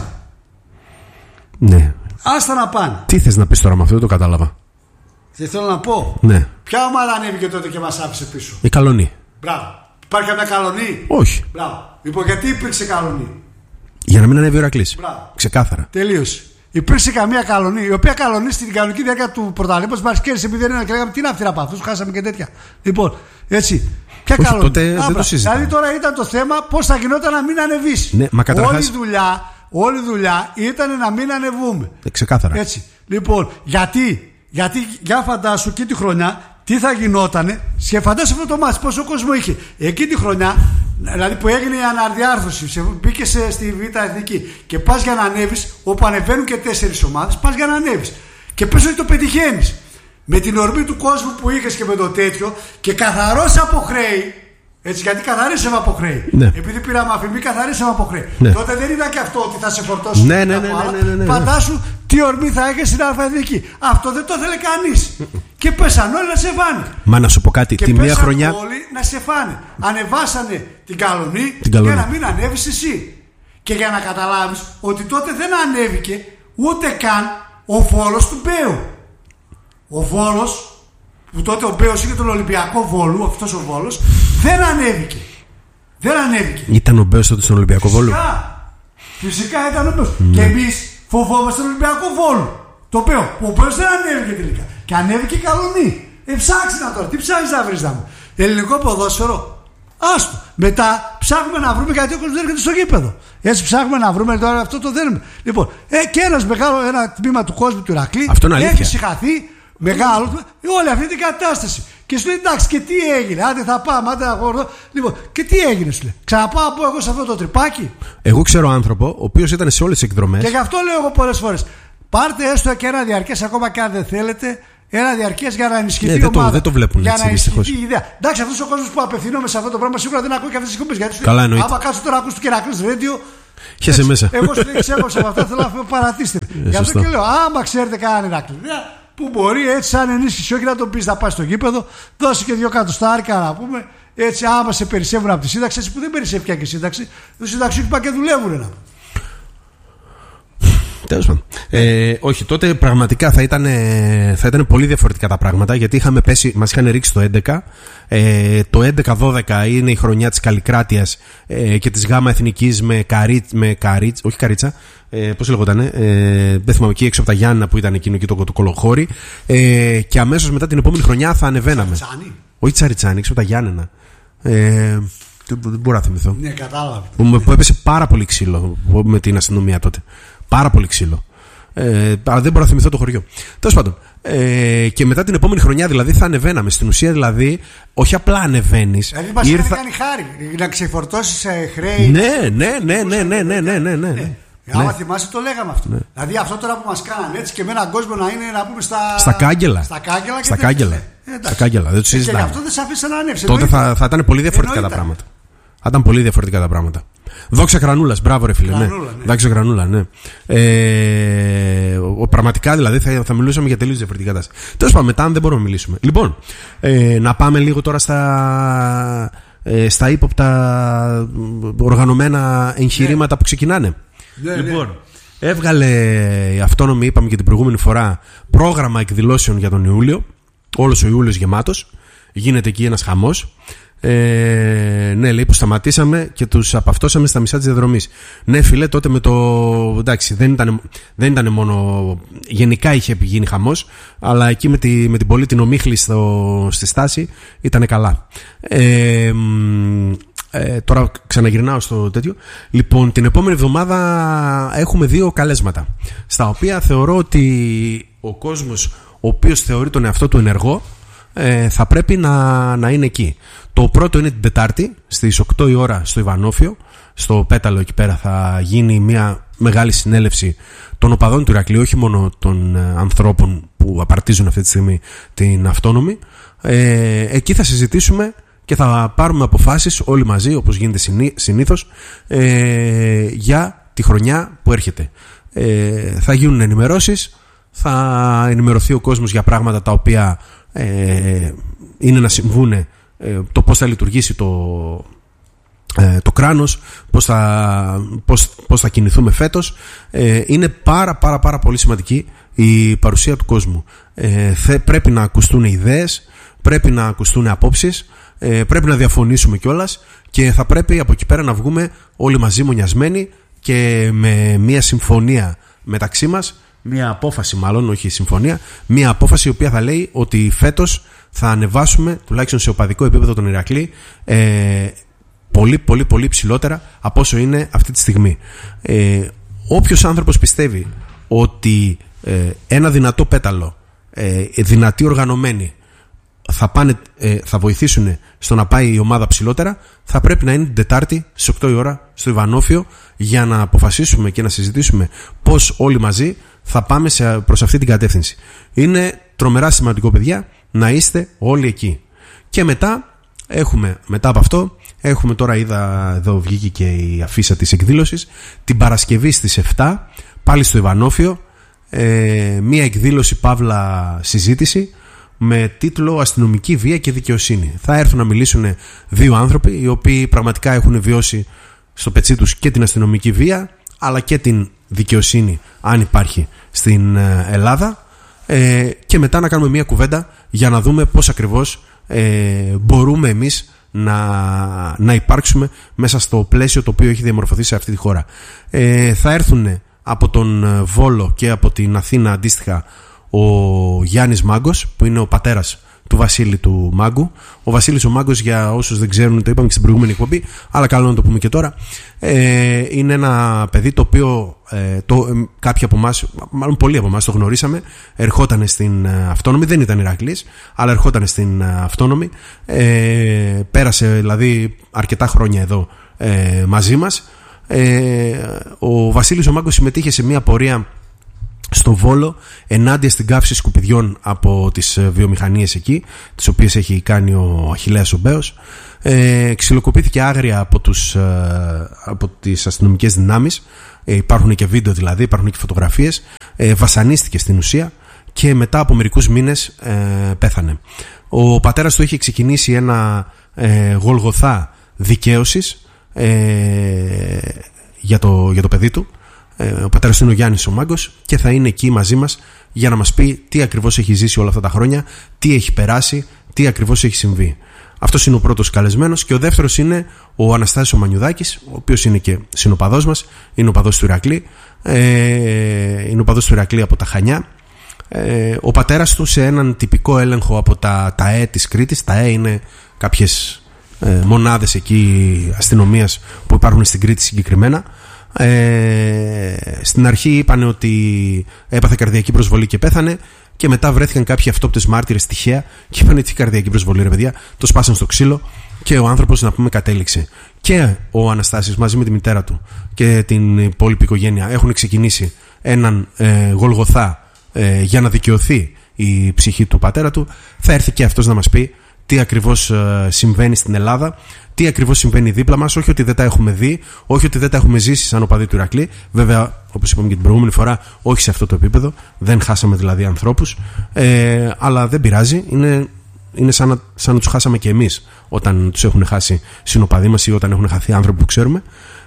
Ναι. Άστα να πάνε. Τι θες να πεις τώρα με αυτό, δεν το κατάλαβα. Δεν θέλω να πω. Ναι. Ποια ομάδα ανέβηκε τότε και μας άφησε πίσω? Η Καλονή. Μπράβο. Υπάρχει καμιά Καλονή? Όχι. Μπράβο. Λοιπόν, γιατί υπήρξε Καλονή? Για να μην ανέβει ο Ηρακλής. Ξεκάθαρα. Τελείωσε. Υπήρξε καμία Καλονή, η οποία Καλονή στην κανονική διάρκεια του πρωταθλήματος μας κέρδισε επειδή δεν είναι και λέγαμε τι είναι αυτή από αυτούς, χάσαμε και τέτοια. Λοιπόν, έτσι. Ποια Καλονή? Τότε δεν το συζητάμε. Δηλαδή τώρα ήταν το θέμα πώς θα γινόταν να μην ανεβείς. Ναι, μα καταρχάς... Όλη η δουλειά, όλη η δουλειά ήταν να μην ανεβούμε. Ε, ξεκάθαρα. Έτσι. Λοιπόν, γιατί, γιατί για φαντάσου και τη χρονιά τι θα γινότανε. Και φαντάσου αυτό το μάτς πόσο κόσμο είχε. Εκείνη τη χρονιά, δηλαδή που έγινε η αναδιάρθρωση, μπήκε στη Β' Εθνική και πας για να ανέβεις, όπου ανεβαίνουν και τέσσερις ομάδες, πας για να ανέβεις. Και πες ότι το πετυχαίνεις. Με την ορμή του κόσμου που είχες και με το τέτοιο και καθαρός από χρέη. Έτσι, γιατί καθαρίσαμε από χρέη. Ναι. Επειδή πήραμε αφημί, καθαρίσαμε από χρέη. Ναι. Τότε δεν ήταν και αυτό ότι θα σε φορτώσουν. Ναι, ναι, ναι, ναι, ναι, ναι, ναι. Φαντάσου τι ορμή θα έχεις στην Αλφαδική. Αυτό δεν το ήθελε κανείς. Και πέσαν όλοι να σε φάνε. Μα να σου πω κάτι. Και τη μία χρονιά. Όλοι να σε φάνε. Ανεβάσανε την Καλονή την Καλονή. για να μην ανέβεις εσύ. Και για να καταλάβεις ότι τότε δεν ανέβηκε ούτε καν ο Βόλος του Μπέου. Ο Βόλος, που τότε ο Μπέος είχε τον Ολυμπιακό Βόλου, αυτός ο Βόλος, δεν ανέβηκε. Δεν ανέβηκε. Ήταν ο Μπέος τότε στον Ολυμπιακό Βόλου. Φυσικά, φυσικά ήταν ο Μπέος. Mm. Και εμείς φοβόμαστε τον Ολυμπιακό Βόλου. Το Μπέο. Ο Μπέος δεν ανέβηκε τελικά. Και ανέβηκε η Καλονή. Ε, ψάξε να τώρα. Τι ψάχνεις να βρεις να μου? Ελληνικό ποδόσφαιρο. Άστο. Μετά ψάχνουμε να βρούμε γιατί ο κόσμος δεν έρχεται στο γήπεδο. Έτσι ψάχνουμε να βρούμε τώρα αυτό το δένουμε. Λοιπόν, ε, και ένας μεγάλο ένα τμήμα του κόσμου του Ηρακλή έχει συγχαθεί. Μεγάλο, όλη αυτή την κατάσταση. Και σου λέει εντάξει, και τι έγινε, άντε θα πάμε, άντε θα χωρώ. Λοιπόν, και τι έγινε, σου λέει. Ξαναπάω από εγώ σε αυτό το τρυπάκι. Εγώ ξέρω άνθρωπο, ο οποίος ήταν σε όλες τις εκδρομές. Και γι' αυτό λέω εγώ πολλές φορές. Πάρτε έστω και ένα διαρκές, ακόμα και αν δεν θέλετε, ένα διαρκές για να ενισχυθεί ναι, η δεν ομάδα. Το, δεν το βλέπουν για έτσι, να ενισχυθεί η δυστυχώς. ιδέα. Εντάξει, αυτός ο κόσμος που απευθυνόμαι σε αυτό το πράγμα σίγουρα δεν ακούει και αυτές τις εκπομπές. Γιατί καλά, εννοείται. άμα κάτσω τώρα να ακούς του Κερακλής Radio. Χαίρεσαι μέσα. Εγώ σου λέει ξέχωσα από αυτά, θέλω να παρατήστε. Γι' αυτό και λέω, άμα ξέρετε κανέναν Ηρακλή που μπορεί έτσι σαν ενίσχυση, όχι να τον πει να πάει στο γήπεδο, δώσει και δύο κατοστάρικα να πούμε. Έτσι, άμα σε περισσεύουν από τη σύνταξη, έτσι που δεν περισσεύει πια και η σύνταξη, το συνταξιούχοι πάνε και δουλεύουν. Να. Τέλος πάντων. Ε, όχι, τότε πραγματικά θα ήταν, θα ήταν πολύ διαφορετικά τα πράγματα, γιατί είχαμε πέσει, μας είχαν ρίξει το έντεκα. Ε, το έντεκα δώδεκα είναι η χρονιά της Καλλικράτειας ε, και της Γάμα Εθνικής με, καρί, με καρίτσα, όχι καρίτσα, ε, πώς λέγονταν, ε, δεν θυμάμαι, εκεί έξω από τα Γιάννηνα που ήταν εκείνο και το, το κολοχώρι. Ε, και αμέσως μετά την επόμενη χρονιά θα ανεβαίναμε. Τσαριτσάνι. Όχι Τσαριτσάνι, έξω από τα Γιάννηνα. Ε, δεν μπορώ να θυμηθώ. Ναι, κατάλαβα. Που, που έπεσε πάρα πολύ ξύλο με την αστυνομία τότε. Πάρα πολύ ξύλο. Ε, αλλά δεν μπορώ να θυμηθώ το χωριό. Τέλος πάντων. Ε, και μετά την επόμενη χρονιά δηλαδή θα ανεβαίναμε. Στην ουσία δηλαδή, όχι απλά ανεβαίνεις. Δηλαδή μας ήρθα... κάνει χάρη να ξεφορτώσεις χρέη. Ναι, ναι, ναι, ναι, ναι, ναι, ναι, ναι, ναι. ναι. Άμα ναι. θυμάσαι το λέγαμε αυτό. Ναι. Δηλαδή αυτό τώρα που μας κάνανε έτσι και με έναν κόσμο να είναι να πούμε στα, στα κάγκελα. Στα κάγκελα. Στα κάγκελα. Ε, στα κάγκελα. Δεν το συζητάμε. Και γι' αυτό δεν σε αφήσει να ανέβει. Τότε θα, θα ήταν πολύ διαφορετικά τα πράγματα. Θα ήταν πολύ διαφορετικά τα πράγματα. Δόξα Κρανούλας, μπράβο ρε φίλε. Κρανούλα, ναι. ναι. Δόξα Κρανούλα, ναι. Ε, ο, πραγματικά δηλαδή θα, θα μιλούσαμε για τελείως διαφορετική κατάσταση. Τέλος πάντων, μετά δεν μπορούμε να μιλήσουμε. Λοιπόν, ε, να πάμε λίγο τώρα στα, ε, στα ύποπτα οργανωμένα εγχειρήματα ναι. που ξεκινάνε. Ναι, λοιπόν, ναι. έβγαλε η Αυτόνομη, είπαμε και την προηγούμενη φορά, πρόγραμμα εκδηλώσεων για τον Ιούλιο. Όλος ο Ιούλιος γεμάτος. Γίνεται εκεί ένας χαμός. Ε, ναι, λέει που σταματήσαμε και τους απαυτώσαμε στα μισά της διαδρομής. Ναι, φίλε, τότε με το. Εντάξει, δεν ήταν, δεν ήταν μόνο. Γενικά είχε γίνει χαμός, αλλά εκεί με, τη, με την πολύ την ομίχλη στο, στη στάση ήταν καλά. Ε, ε, τώρα ξαναγυρνάω στο τέτοιο. Λοιπόν, την επόμενη εβδομάδα έχουμε δύο καλέσματα, στα οποία θεωρώ ότι ο κόσμος ο οποίος θεωρεί τον εαυτό του ενεργό ε, θα πρέπει να, να είναι εκεί. Το πρώτο είναι την Τετάρτη στις οκτώ η ώρα στο Ιβανόφιο, στο Πέταλο εκεί πέρα θα γίνει μια μεγάλη συνέλευση των οπαδών του Ηρακλείου, όχι μόνο των ε, ανθρώπων που απαρτίζουν αυτή τη στιγμή την Αυτόνομη. Ε, εκεί θα συζητήσουμε και θα πάρουμε αποφάσεις όλοι μαζί, όπως γίνεται συνήθως, ε, για τη χρονιά που έρχεται. Ε, θα γίνουν ενημερώσεις, θα ενημερωθεί ο κόσμος για πράγματα τα οποία ε, είναι να συμβούνε, ε, το πώς θα λειτουργήσει το, ε, το κράνος, πώς θα, πώς, πώς θα κινηθούμε φέτος. Ε, είναι πάρα πάρα πάρα πολύ σημαντική η παρουσία του κόσμου. Ε, θε, πρέπει να ακουστούν ιδέες, πρέπει να ακουστούν απόψεις, ε, πρέπει να διαφωνήσουμε κιόλας και θα πρέπει από εκεί πέρα να βγούμε όλοι μαζί μονιασμένοι και με μια συμφωνία μεταξύ μας, μια απόφαση μάλλον, όχι συμφωνία, μια απόφαση η οποία θα λέει ότι φέτος θα ανεβάσουμε τουλάχιστον σε οπαδικό επίπεδο τον Ηρακλή ε, πολύ πολύ πολύ ψηλότερα από όσο είναι αυτή τη στιγμή. Ε, όποιος άνθρωπος πιστεύει ότι ε, ένα δυνατό Πέταλο, ε, δυνατοί οργανωμένοι θα, πάνε, ε, θα βοηθήσουν στο να πάει η ομάδα ψηλότερα, θα πρέπει να είναι την Τετάρτη στις οκτώ η ώρα στο Ιβανόφιο για να αποφασίσουμε και να συζητήσουμε πώς όλοι μαζί θα πάμε σε, προς αυτή την κατεύθυνση. Είναι τρομερά σημαντικό, παιδιά, να είστε όλοι εκεί. Και μετά έχουμε, μετά από αυτό, έχουμε τώρα, είδα εδώ βγήκε και η αφίσα της εκδήλωσης, την Παρασκευή στις επτά, πάλι στο Ιβανόφιο, ε, μία εκδήλωση παύλα συζήτηση με τίτλο «Αστυνομική βία και δικαιοσύνη». Θα έρθουν να μιλήσουν δύο άνθρωποι οι οποίοι πραγματικά έχουν βιώσει στο πετσί τους και την αστυνομική βία αλλά και την δικαιοσύνη, αν υπάρχει, στην Ελλάδα, ε, και μετά να κάνουμε μια κουβέντα για να δούμε πώς ακριβώς ε, μπορούμε εμείς να, να υπάρξουμε μέσα στο πλαίσιο το οποίο έχει διαμορφωθεί σε αυτή τη χώρα. Ε, θα έρθουν από τον Βόλο και από την Αθήνα αντίστοιχα ο Γιάννης Μάγκος, που είναι ο πατέρας του Βασίλη του Μάγκου. Ο Βασίλης ο Μάγκος, για όσους δεν ξέρουν, το είπαμε και στην προηγούμενη εκπομπή, αλλά καλό να το πούμε και τώρα, ε, είναι ένα παιδί το οποίο ε, το, ε, κάποιοι από εμάς, μάλλον πολλοί από εμάς το γνωρίσαμε, ερχόταν στην ε, Αυτόνομη, δεν ήταν Ηρακλής, αλλά ερχόταν στην ε, Αυτόνομη, ε, πέρασε δηλαδή αρκετά χρόνια εδώ ε, μαζί μας. Ε, ο Βασίλης ο Μάγκος συμμετείχε σε μια πορεία στο Βόλο ενάντια στην καύση σκουπιδιών από τις βιομηχανίες εκεί, τις οποίες έχει κάνει ο Αχιλλέας ο Μπέος. Ε, ξυλοκοπήθηκε άγρια από, τους, ε, από τις αστυνομικές δυνάμεις. Ε, υπάρχουν και βίντεο δηλαδή, υπάρχουν και φωτογραφίες. Ε, βασανίστηκε στην ουσία και μετά από μερικούς μήνες ε, πέθανε. Ο πατέρας του είχε ξεκινήσει ένα ε, γολγοθά δικαίωσης ε, για, το, για το παιδί του. Ο πατέρας του είναι ο Γιάννης ο Μάγκος και θα είναι εκεί μαζί μας για να μας πει τι ακριβώς έχει ζήσει όλα αυτά τα χρόνια, τι έχει περάσει, τι ακριβώς έχει συμβεί. Αυτός είναι ο πρώτος καλεσμένος. Και ο δεύτερος είναι ο Αναστάσης ο Μανιουδάκης, ο οποίος είναι και συνοπαδός μας, είναι ο παδός του Ηρακλή, ε, είναι ο παδός του Ηρακλή από τα Χανιά. Ε, ο πατέρας του σε έναν τυπικό έλεγχο από τα, τα ΕΕ της Κρήτης. Τα ΕΕ είναι κάποιες ε, μονάδες εκεί αστυνομίας που υπάρχουν στην Κρήτη συγκεκριμένα. Ε, στην αρχή είπαν ότι έπαθε καρδιακή προσβολή και πέθανε, και μετά βρέθηκαν κάποιοι αυτόπτες μάρτυρες τυχαία και είπαν τι καρδιακή προσβολή ρε παιδιά, το σπάσαν στο ξύλο και ο άνθρωπος, να πούμε, κατέληξε. Και ο Αναστάσης μαζί με τη μητέρα του και την υπόλοιπη οικογένεια έχουν ξεκινήσει έναν ε, γολγοθά ε, για να δικαιωθεί η ψυχή του πατέρα του. Θα έρθει και αυτός να μας πει τι ακριβώς ε, συμβαίνει στην Ελλάδα, τι ακριβώς συμβαίνει δίπλα μας. Όχι ότι δεν τα έχουμε δει, όχι ότι δεν τα έχουμε ζήσει σαν οπαδοί του Ηρακλή. Βέβαια, όπως είπαμε και την προηγούμενη φορά, όχι σε αυτό το επίπεδο. Δεν χάσαμε δηλαδή ανθρώπους. Ε, αλλά δεν πειράζει. Είναι, είναι σαν, να, σαν να τους χάσαμε και εμείς όταν τους έχουν χάσει συνοπαδοί μας ή όταν έχουν χαθεί άνθρωποι που ξέρουμε.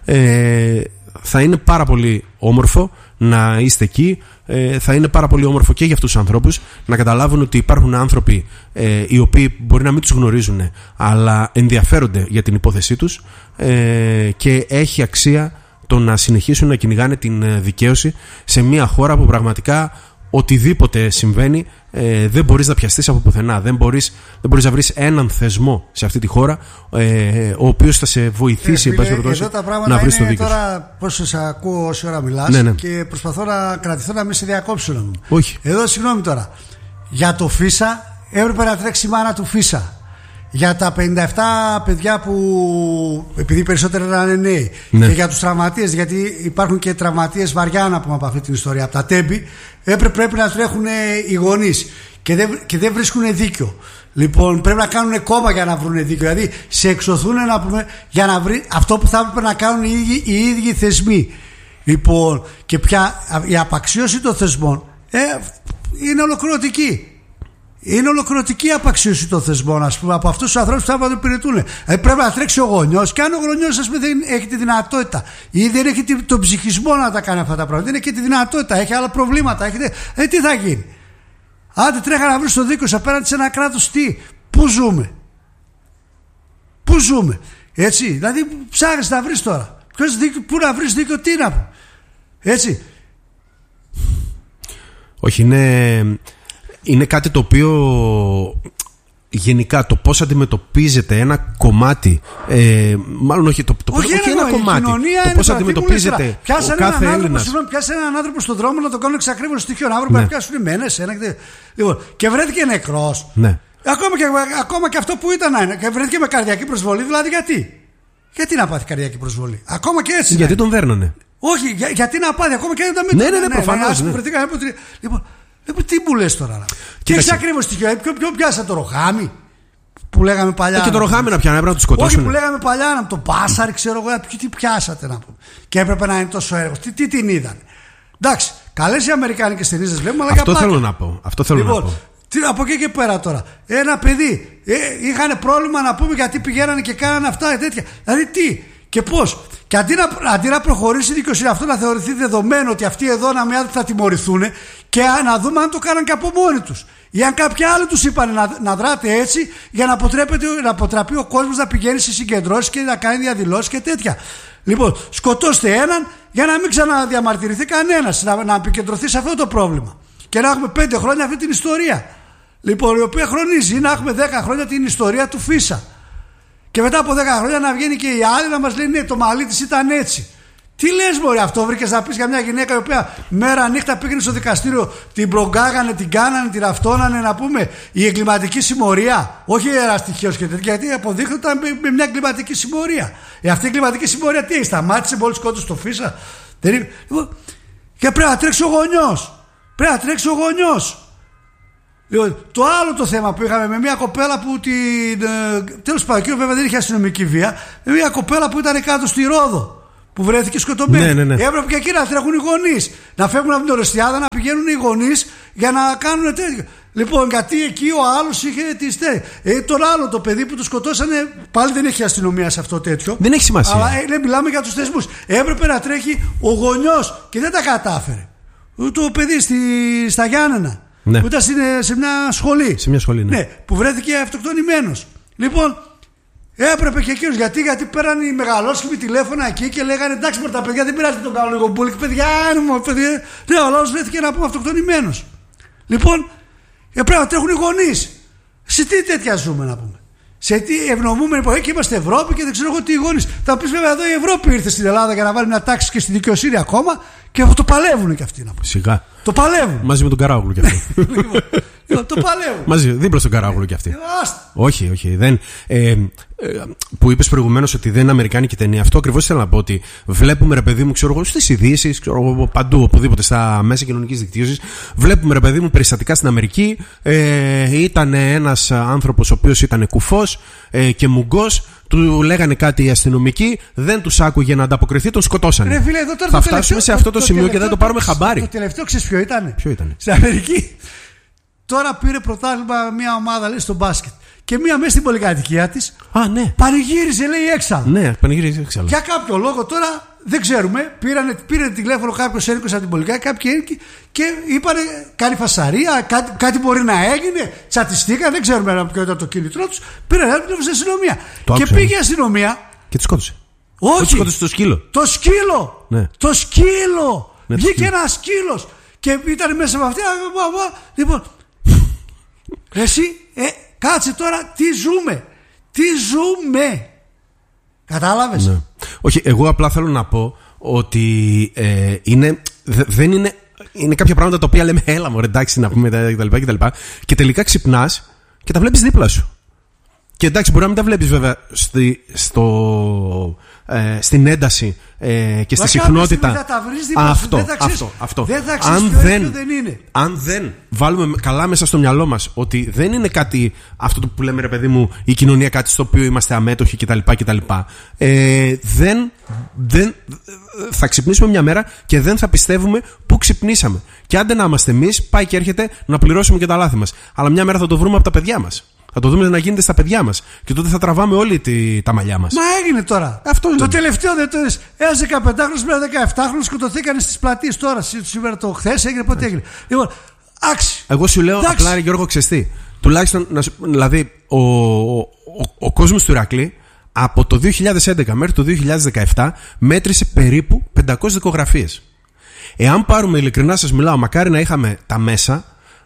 Ε, θα είναι πάρα πολύ όμορφο να είστε εκεί. Ε, θα είναι πάρα πολύ όμορφο και για αυτούς τους ανθρώπους να καταλάβουν ότι υπάρχουν άνθρωποι ε, οι οποίοι μπορεί να μην τους γνωρίζουν, αλλά ενδιαφέρονται για την υπόθεσή τους, ε, και έχει αξία το να συνεχίσουν να κυνηγάνε την δικαίωση σε μια χώρα που πραγματικά οτιδήποτε συμβαίνει ε, δεν μπορείς να πιαστείς από πουθενά. Δεν μπορείς, δεν μπορείς να βρεις έναν θεσμό σε αυτή τη χώρα ε, ο οποίος θα σε βοηθήσει, ε, φίλε, εδώ τα πράγματα να βρεις το είναι δίκιο. Τώρα πώς σε ακούω όση ώρα μιλάς, ναι, ναι. Και προσπαθώ να κρατηθώ να μην σε διακόψω. Όχι. Εδώ συγγνώμη τώρα. Για το Φίσα έπρεπε να τρέξει η μάνα του Φίσα. Για τα πενήντα επτά παιδιά που, επειδή περισσότερο ήταν νέοι, ναι. Και για τους τραυματίες, γιατί υπάρχουν και τραυματίες βαριά να πούμε από αυτή την ιστορία, από τα Τέμπη, έπρεπε πρέπει να τρέχουν οι γονείς και δεν, και δεν βρίσκουν δίκιο. Λοιπόν, πρέπει να κάνουν κόμμα για να βρουν δίκιο. Δηλαδή σε εξωθούν να πούμε, για να βρει αυτό που θα έπρεπε να κάνουν οι ίδιοι, οι ίδιοι θεσμοί. Λοιπόν, και πια η απαξίωση των θεσμών ε, είναι ολοκληρωτική. Είναι ολοκληρωτική η απαξίωση των θεσμών, ας πούμε, από αυτούς τους ανθρώπους που θα υπηρετούν. Ε, πρέπει να τρέξει ο γονιός, και αν ο γονιός, ας πούμε, δεν έχει τη δυνατότητα ή δεν έχει τον ψυχισμό να τα κάνει αυτά τα πράγματα, δεν έχει και τη δυνατότητα, έχει άλλα προβλήματα, έχετε, ε, τι θα γίνει. Άντε τρέχα να βρεις το δίκιο σου απέναντι σε ένα κράτος, τι, πού ζούμε. Πού ζούμε. Έτσι, δηλαδή ψάχνεις να βρεις τώρα. Ποιος δίκιο, πού να βρεις δίκιο, τι να πω. Έτσι. Όχι, είναι... Είναι κάτι το οποίο γενικά το πώς αντιμετωπίζεται ένα κομμάτι, ε, μάλλον όχι, το, το, όχι, όχι ένα, ένα κομμάτι, το πώς αντιμετωπίζεται ο κάθε Έλληνας. Πιάσε έναν άνθρωπο στον δρόμο να τον κάνουν εξακρίβωση στοιχείων, άνθρωπο να πιάσουν μένες. Λοιπόν, και βρέθηκε νεκρός. Ναι. Ακόμα και, ακόμα και αυτό που ήταν να είναι, και βρέθηκε με καρδιακή προσβολή, δηλαδή γιατί. Γιατί να πάθει καρδιακή προσβολή. Ακόμα και έτσι. Γιατί τον δέρνανε. Όχι, για, γιατί να πάθει, ακόμα και αν δεν ναι, ναι, ναι, ναι, προφανώς. Ναι. Λοιπόν, τι μου λες τώρα. Και έχεις ακριβώς στοιχείο. Ποιο, ποιο πιάσα το ροχάμι που λέγαμε παλιά. Ε, και το ροχάμι να πιάνε, έπρεπε να του σκοτώσουν. Όχι, που λέγαμε παλιά, να το πάσαρι, ξέρω εγώ. Τι πιάσατε να πούμε. Και έπρεπε να είναι τόσο έργο. Τι, τι την είδαν. Εντάξει, καλές οι αμερικάνικες ταινίες δεν βλέπουμε, αλλά αυτό θέλω να πω. Αυτό θέλω λοιπόν, να πω. Τι, από εκεί και πέρα τώρα. Ένα παιδί. Ε, είχαν πρόβλημα να πούμε γιατί πηγαίνανε και κάνανε αυτά και τέτοια. Δηλαδή τι και πώς. Και αντί να, αντί να προχωρήσει η δικαιοσύνη, αυτό να θεωρηθεί δεδομένο ότι αυτοί εδώ να μην θα τιμωρηθούν, και να δούμε αν το κάναν και από μόνοι τους. Ή αν κάποιοι άλλοι τους είπαν να, να δράτε έτσι για να, να αποτραπεί ο κόσμος να πηγαίνει σε συγκεντρώσεις και να κάνει διαδηλώσεις και τέτοια. Λοιπόν, σκοτώστε έναν για να μην ξαναδιαμαρτυρηθεί κανένας, να, να επικεντρωθεί σε αυτό το πρόβλημα. Και να έχουμε πέντε χρόνια αυτή την ιστορία. Λοιπόν, η οποία χρονίζει να έχουμε δέκα χρόνια την ιστορία του Φίσα. Και μετά από δέκα χρόνια να βγαίνει και η άλλη να μας λέει ναι, το μαλλί της ήταν έτσι. Τι λες μωρέ, αυτό βρήκες να πεις για μια γυναίκα η οποία μέρα νύχτα πήγαινε στο δικαστήριο, την προγκάγανε, την κάνανε, την ραφτώνανε, να πούμε, η εγκληματική συμμορία. Όχι εραστιχαίως και τέτοια, γιατί αποδείχθηκε με, με μια εγκληματική συμμορία. Ε, αυτή η εγκληματική συμμορία τι έχει, σταμάτησε μόλις σκότωσε το Φίσα. Λοιπόν, και πρέπει να τρέξει ο γονιός. Πρέπει να τρέξει ο γονιός. Λοιπόν, το άλλο το θέμα που είχαμε με μια κοπέλα που την. Ε, τέλος πάντων, εκεί βέβαια δεν είχε αστυνομική βία. Με μια κοπέλα που ήταν κάτω στη Ρόδο. Που βρέθηκε σκοτωμένη. Ναι, ναι, ναι. Έπρεπε και εκεί να τρέχουν οι γονείς. Να φεύγουν από την Ορεστιάδα, να πηγαίνουν οι γονείς για να κάνουν τέτοια. Λοιπόν, γιατί εκεί ο άλλος είχε τη στέγη. Ε, τον άλλο το παιδί που το σκοτώσανε, πάλι δεν έχει αστυνομία σε αυτό τέτοιο. Δεν έχει σημασία. Αλλά ε, ναι, μιλάμε για τους θεσμούς. Έπρεπε να τρέχει ο γονιός και δεν τα κατάφερε. Το παιδί στη, στα Γιάννενα. Ναι. Που ήταν σε, σε μια σχολή. Σε μια σχολή, ναι. ναι. Που βρέθηκε αυτοκτονημένος. Λοιπόν. Έπρεπε και εκείνος γιατί, γιατί πέραν οι μεγαλόσχημοι τηλέφωνα εκεί και λέγανε εντάξει με τα παιδιά δεν πειράζει τον κάνω λίγο μπουλικ. Παιδιά, παιδιά. Ναι, ο λαός βρέθηκε να πούμε αυτοκτονημένος. Λοιπόν, πρέπει να τρέχουν οι γονείς. Σε τι τέτοια ζούμε να πούμε. Σε τι ευνομούμενη εποχή και είμαστε Ευρώπη και δεν ξέρω εγώ τι οι γονείς. Θα πεις βέβαια εδώ η Ευρώπη ήρθε στην Ελλάδα για να βάλει μια τάξη και στη δικαιοσύνη ακόμα και το παλεύουν και αυτοί να πούμε. Σιγά. Το παλεύουν. Μαζί με τον Καράγουλο κι αυτοί. Λοιπόν, το παλεύουν. Μαζί, δίπλα στον Καράγουλο κι αυτοί. Όχι, όχι. Δεν, ε, ε, που είπες προηγουμένως ότι δεν είναι αμερικάνικη ταινία. Αυτό ακριβώς ήθελα να πω. Ότι βλέπουμε ρε παιδί μου, ξέρω εγώ, στις ειδήσεις, ξέρω εγώ, παντού, οπουδήποτε στα μέσα κοινωνικής δικτύωσης. Βλέπουμε ρε παιδί μου περιστατικά στην Αμερική. Ε, ήταν ένας άνθρωπος ο οποίος ήταν κουφός ε, και μουγκός. Του λέγανε κάτι οι αστυνομικοί, δεν τους άκουγε να ανταποκριθεί, τον σκοτώσανε. Ρε, φίλε, εδώ τώρα θα φτάσουμε σε αυτό το, το σημείο και δεν το πάρουμε χαμπάρι. Το τελευταίο ξέρεις ποιο ήταν. Ποιο ήταν. Στην Αμερική. Τώρα πήρε πρωτάθλημα μια ομάδα λέει στο μπάσκετ. Και μία μέσα στην πολυκατοικία της. Α, ναι. Πανηγύριζε, λέει, έξαλλο. Ναι, πανηγύριζε έξαλλο. Για κάποιο λόγο τώρα δεν ξέρουμε. Πήρανε, πήρε τηλέφωνο κάποιος ένικος από την πολυκατοικία, κάποιοι ένικοι και είπανε κάνει φασαρία, κάτι, κάτι μπορεί να έγινε. Τσατιστήκαν, δεν ξέρουμε ποιο ήταν το κίνητρό τους. Πήραν τηλέφωνο στην αστυνομία. Το και άκουσα. πήγε η αστυνομία. Και τη σκότωσε. Όχι. Όχι. Σκότωσε το σκύλο. Το σκύλο. Ναι. Το σκύλο. Ναι, βγήκε ένα σκύλος. Και ήταν μέσα από αυτή. Λοιπόν. Εσύ, ε, κάτσε τώρα, τι ζούμε. Τι ζούμε. Κατάλαβες. Ναι. Όχι, εγώ απλά θέλω να πω ότι ε, είναι, δε, δεν είναι. Είναι κάποια πράγματα τα οποία λέμε έλα μωρέ εντάξει να πούμε κτλ. Και, και, και τελικά ξυπνάς και τα βλέπεις δίπλα σου. Και εντάξει, μπορεί να μην τα βλέπεις βέβαια στη, στο, ε, στην ένταση ε, και στη συχνότητα. Θα τα βρεις δίπλα αυτό, σου, δεν θα αυτό, αυτό. Δεν θα αν δεν, δεν είναι. Αν δεν βάλουμε καλά μέσα στο μυαλό μας ότι δεν είναι κάτι αυτό που λέμε ρε παιδί μου η κοινωνία κάτι στο οποίο είμαστε αμέτωχοι κτλ. κτλ ε, δεν, δεν θα ξυπνήσουμε μια μέρα και δεν θα πιστεύουμε που ξυπνήσαμε. Και άντε να είμαστε εμείς, πάει και έρχεται να πληρώσουμε και τα λάθη μας. Αλλά μια μέρα θα το βρούμε από τα παιδιά μας. Θα το δούμε να γίνεται στα παιδιά μας. Και τότε θα τραβάμε όλοι τη, τα μαλλιά μας. Μα έγινε τώρα. Αυτό το τελευταίο δεν το είδε. Ένα δεκαπεντάχρονο με ένα δεκαεφτάχρονο σκοτωθήκανε στις πλατείες τώρα. Σήμερα το χθες έγινε, πότε έγινε. Λοιπόν, άξι. Εγώ σου λέω εντάξει. Απλά, Γιώργο, ξεστή. Τουλάχιστον, δηλαδή, ο, ο, ο, ο κόσμος του Ηρακλή από το δύο χιλιάδες έντεκα μέχρι το δύο χιλιάδες δεκαεπτά μέτρησε περίπου πεντακόσιες δικογραφίες. Εάν πάρουμε ειλικρινά, σας μιλάω, μακάρι να είχαμε τα μέσα.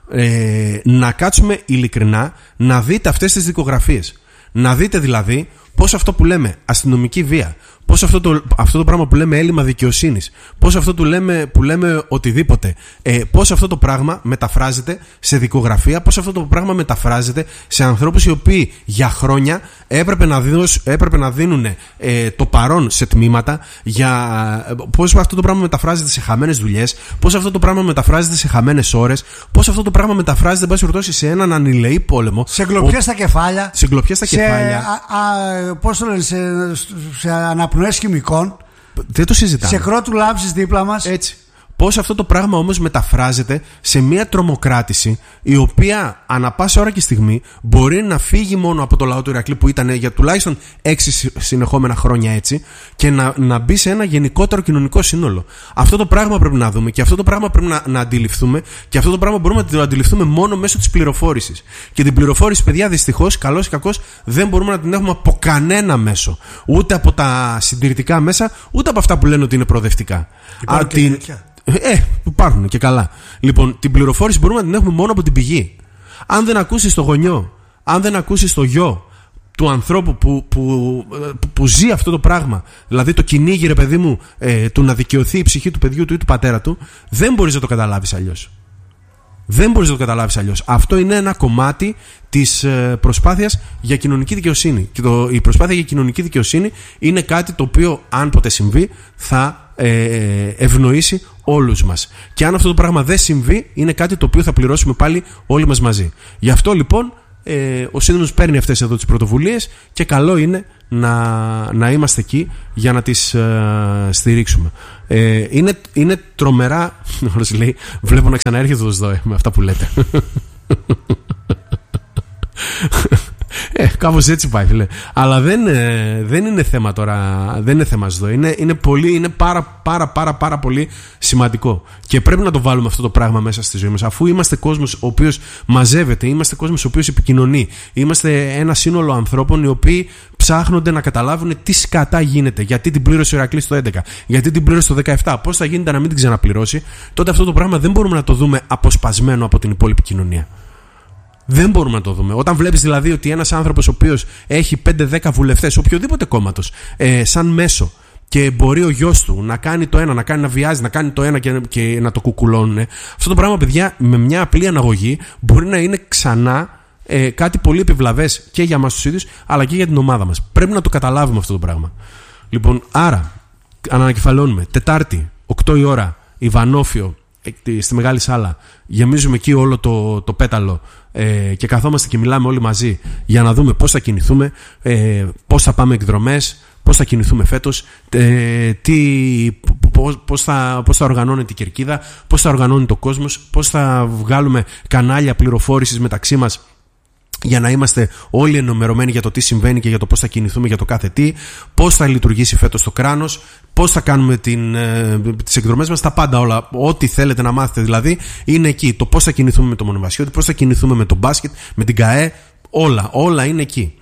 Ε, να κάτσουμε ειλικρινά να δείτε αυτές τις δικογραφίες. Να δείτε δηλαδή πώς αυτό που λέμε αστυνομική βία, πώς αυτό το, αυτό το πράγμα που λέμε έλλειμμα δικαιοσύνης, πώς αυτό που λέμε, που λέμε οτιδήποτε, ε, πώς αυτό το πράγμα μεταφράζεται σε δικογραφία, πώς αυτό το πράγμα μεταφράζεται σε ανθρώπους οι οποίοι για χρόνια έπρεπε να, δίνουν, έπρεπε να δίνουν ε, το παρόν σε τμήματα, για, πώς αυτό το πράγμα μεταφράζεται σε χαμένες δουλειές, πώς αυτό το πράγμα μεταφράζεται σε χαμένες ώρες, πώς αυτό το πράγμα μεταφράζεται, εν πάση περιπτώσει, σε έναν ανηλεή πόλεμο. Σε γκλοπιές στα κεφάλια. Σε γκλοπιές στα κεφάλια. Α, α, πώς το λένε, σε, σε αναπνοές χημικών. Δεν το συζητάμε. Σε κρότου λάμψης δίπλα μας. Έτσι. Πώς αυτό το πράγμα όμως μεταφράζεται σε μια τρομοκράτηση η οποία ανά πάσα ώρα και στιγμή μπορεί να φύγει μόνο από το λαό του Ηρακλή που ήταν για τουλάχιστον έξι συνεχόμενα χρόνια έτσι και να, να μπει σε ένα γενικότερο κοινωνικό σύνολο. Αυτό το πράγμα πρέπει να δούμε και αυτό το πράγμα πρέπει να, να αντιληφθούμε και αυτό το πράγμα μπορούμε να το αντιληφθούμε μόνο μέσω της πληροφόρησης. Και την πληροφόρηση, παιδιά, δυστυχώς, καλώς ή κακώς, δεν μπορούμε να την έχουμε από κανένα μέσο. Ούτε από τα συντηρητικά μέσα, ούτε από αυτά που λένε ότι είναι προοδευτικά. Α, την... Ε, υπάρχουν και καλά. Λοιπόν, την πληροφόρηση μπορούμε να την έχουμε μόνο από την πηγή. Αν δεν ακούσεις το γονιό, αν δεν ακούσεις το γιο του ανθρώπου που, που, που, που ζει αυτό το πράγμα, δηλαδή το κυνήγι, ρε παιδί μου, ε, του να δικαιωθεί η ψυχή του παιδιού του ή του πατέρα του, δεν μπορείς να το καταλάβεις αλλιώς. Δεν μπορείς να το καταλάβεις αλλιώς. Αυτό είναι ένα κομμάτι της ε, προσπάθειας για κοινωνική δικαιοσύνη. Και το, η προσπάθεια για κοινωνική δικαιοσύνη είναι κάτι το οποίο, αν ποτέ συμβεί, θα ε, ευνοήσει όλους μας. Και αν αυτό το πράγμα δεν συμβεί, είναι κάτι το οποίο θα πληρώσουμε πάλι όλοι μας μαζί. Γι' αυτό λοιπόν ε, ο Σύνδεσμος παίρνει αυτές εδώ τις πρωτοβουλίες και καλό είναι να, να είμαστε εκεί για να τις ε, στηρίξουμε. Ε, είναι, είναι τρομερά. Όλος λέει, βλέπω να ξαναέρχεται το ΣΔΟΕ με αυτά που λέτε. Ε, κάπως έτσι πάει, φίλε. Αλλά δεν, ε, δεν είναι θέμα τώρα. Δεν είναι θέμα ΣΔΟΕ. Είναι, είναι, πολύ, είναι πάρα, πάρα, πάρα, πάρα πολύ σημαντικό. Και πρέπει να το βάλουμε αυτό το πράγμα μέσα στη ζωή μας. Αφού είμαστε κόσμος ο οποίος μαζεύεται, είμαστε κόσμος ο οποίος επικοινωνεί, είμαστε ένα σύνολο ανθρώπων οι οποίοι ψάχνονται να καταλάβουν τι σκατά γίνεται. Γιατί την πλήρωσε ο Ηρακλής το έντεκα, γιατί την πλήρωσε το δεκαεπτά, πώς θα γίνεται να μην την ξαναπληρώσει. Τότε αυτό το πράγμα δεν μπορούμε να το δούμε αποσπασμένο από την υπόλοιπη κοινωνία. Δεν μπορούμε να το δούμε. Όταν βλέπεις δηλαδή ότι ένας άνθρωπος ο οποίος έχει πέντε δέκα βουλευτές οποιοδήποτε κόμματος ε, σαν μέσο, και μπορεί ο γιος του να κάνει το ένα, να κάνει να βιάζει, να κάνει το ένα και, και να το κουκουλώνουν, αυτό το πράγμα, παιδιά, με μια απλή αναγωγή μπορεί να είναι ξανά ε, κάτι πολύ επιβλαβές και για μας τους ίδιους, αλλά και για την ομάδα μας. Πρέπει να το καταλάβουμε αυτό το πράγμα. Λοιπόν, άρα ανακεφαλώνουμε. Τετάρτη, οκτώ η ώρα, Ιβανόφιο, στη Μεγάλη Σάλα. Γεμίζουμε εκεί όλο το, το πέταλο ε, και καθόμαστε και μιλάμε όλοι μαζί για να δούμε πώς θα κινηθούμε, ε, πώς θα πάμε εκδρομές, πώς θα κινηθούμε φέτος, ε, τι, πώς, πώς, θα, πώς θα οργανώνεται η κερκίδα, πώς θα οργανώνει το κόσμος, πώς θα βγάλουμε κανάλια πληροφόρησης μεταξύ μας για να είμαστε όλοι ενημερωμένοι για το τι συμβαίνει και για το πώς θα κινηθούμε για το κάθε τι, πώς θα λειτουργήσει φέτος το κράνος, πώς θα κάνουμε την, ε, τις εκδρομές μας, τα πάντα όλα. Ό,τι θέλετε να μάθετε δηλαδή είναι εκεί. Το πώς θα κινηθούμε με το Μονοβασιώτη, πώς θα κινηθούμε με το μπάσκετ, με την ΚΑΕ, όλα, όλα είναι εκεί.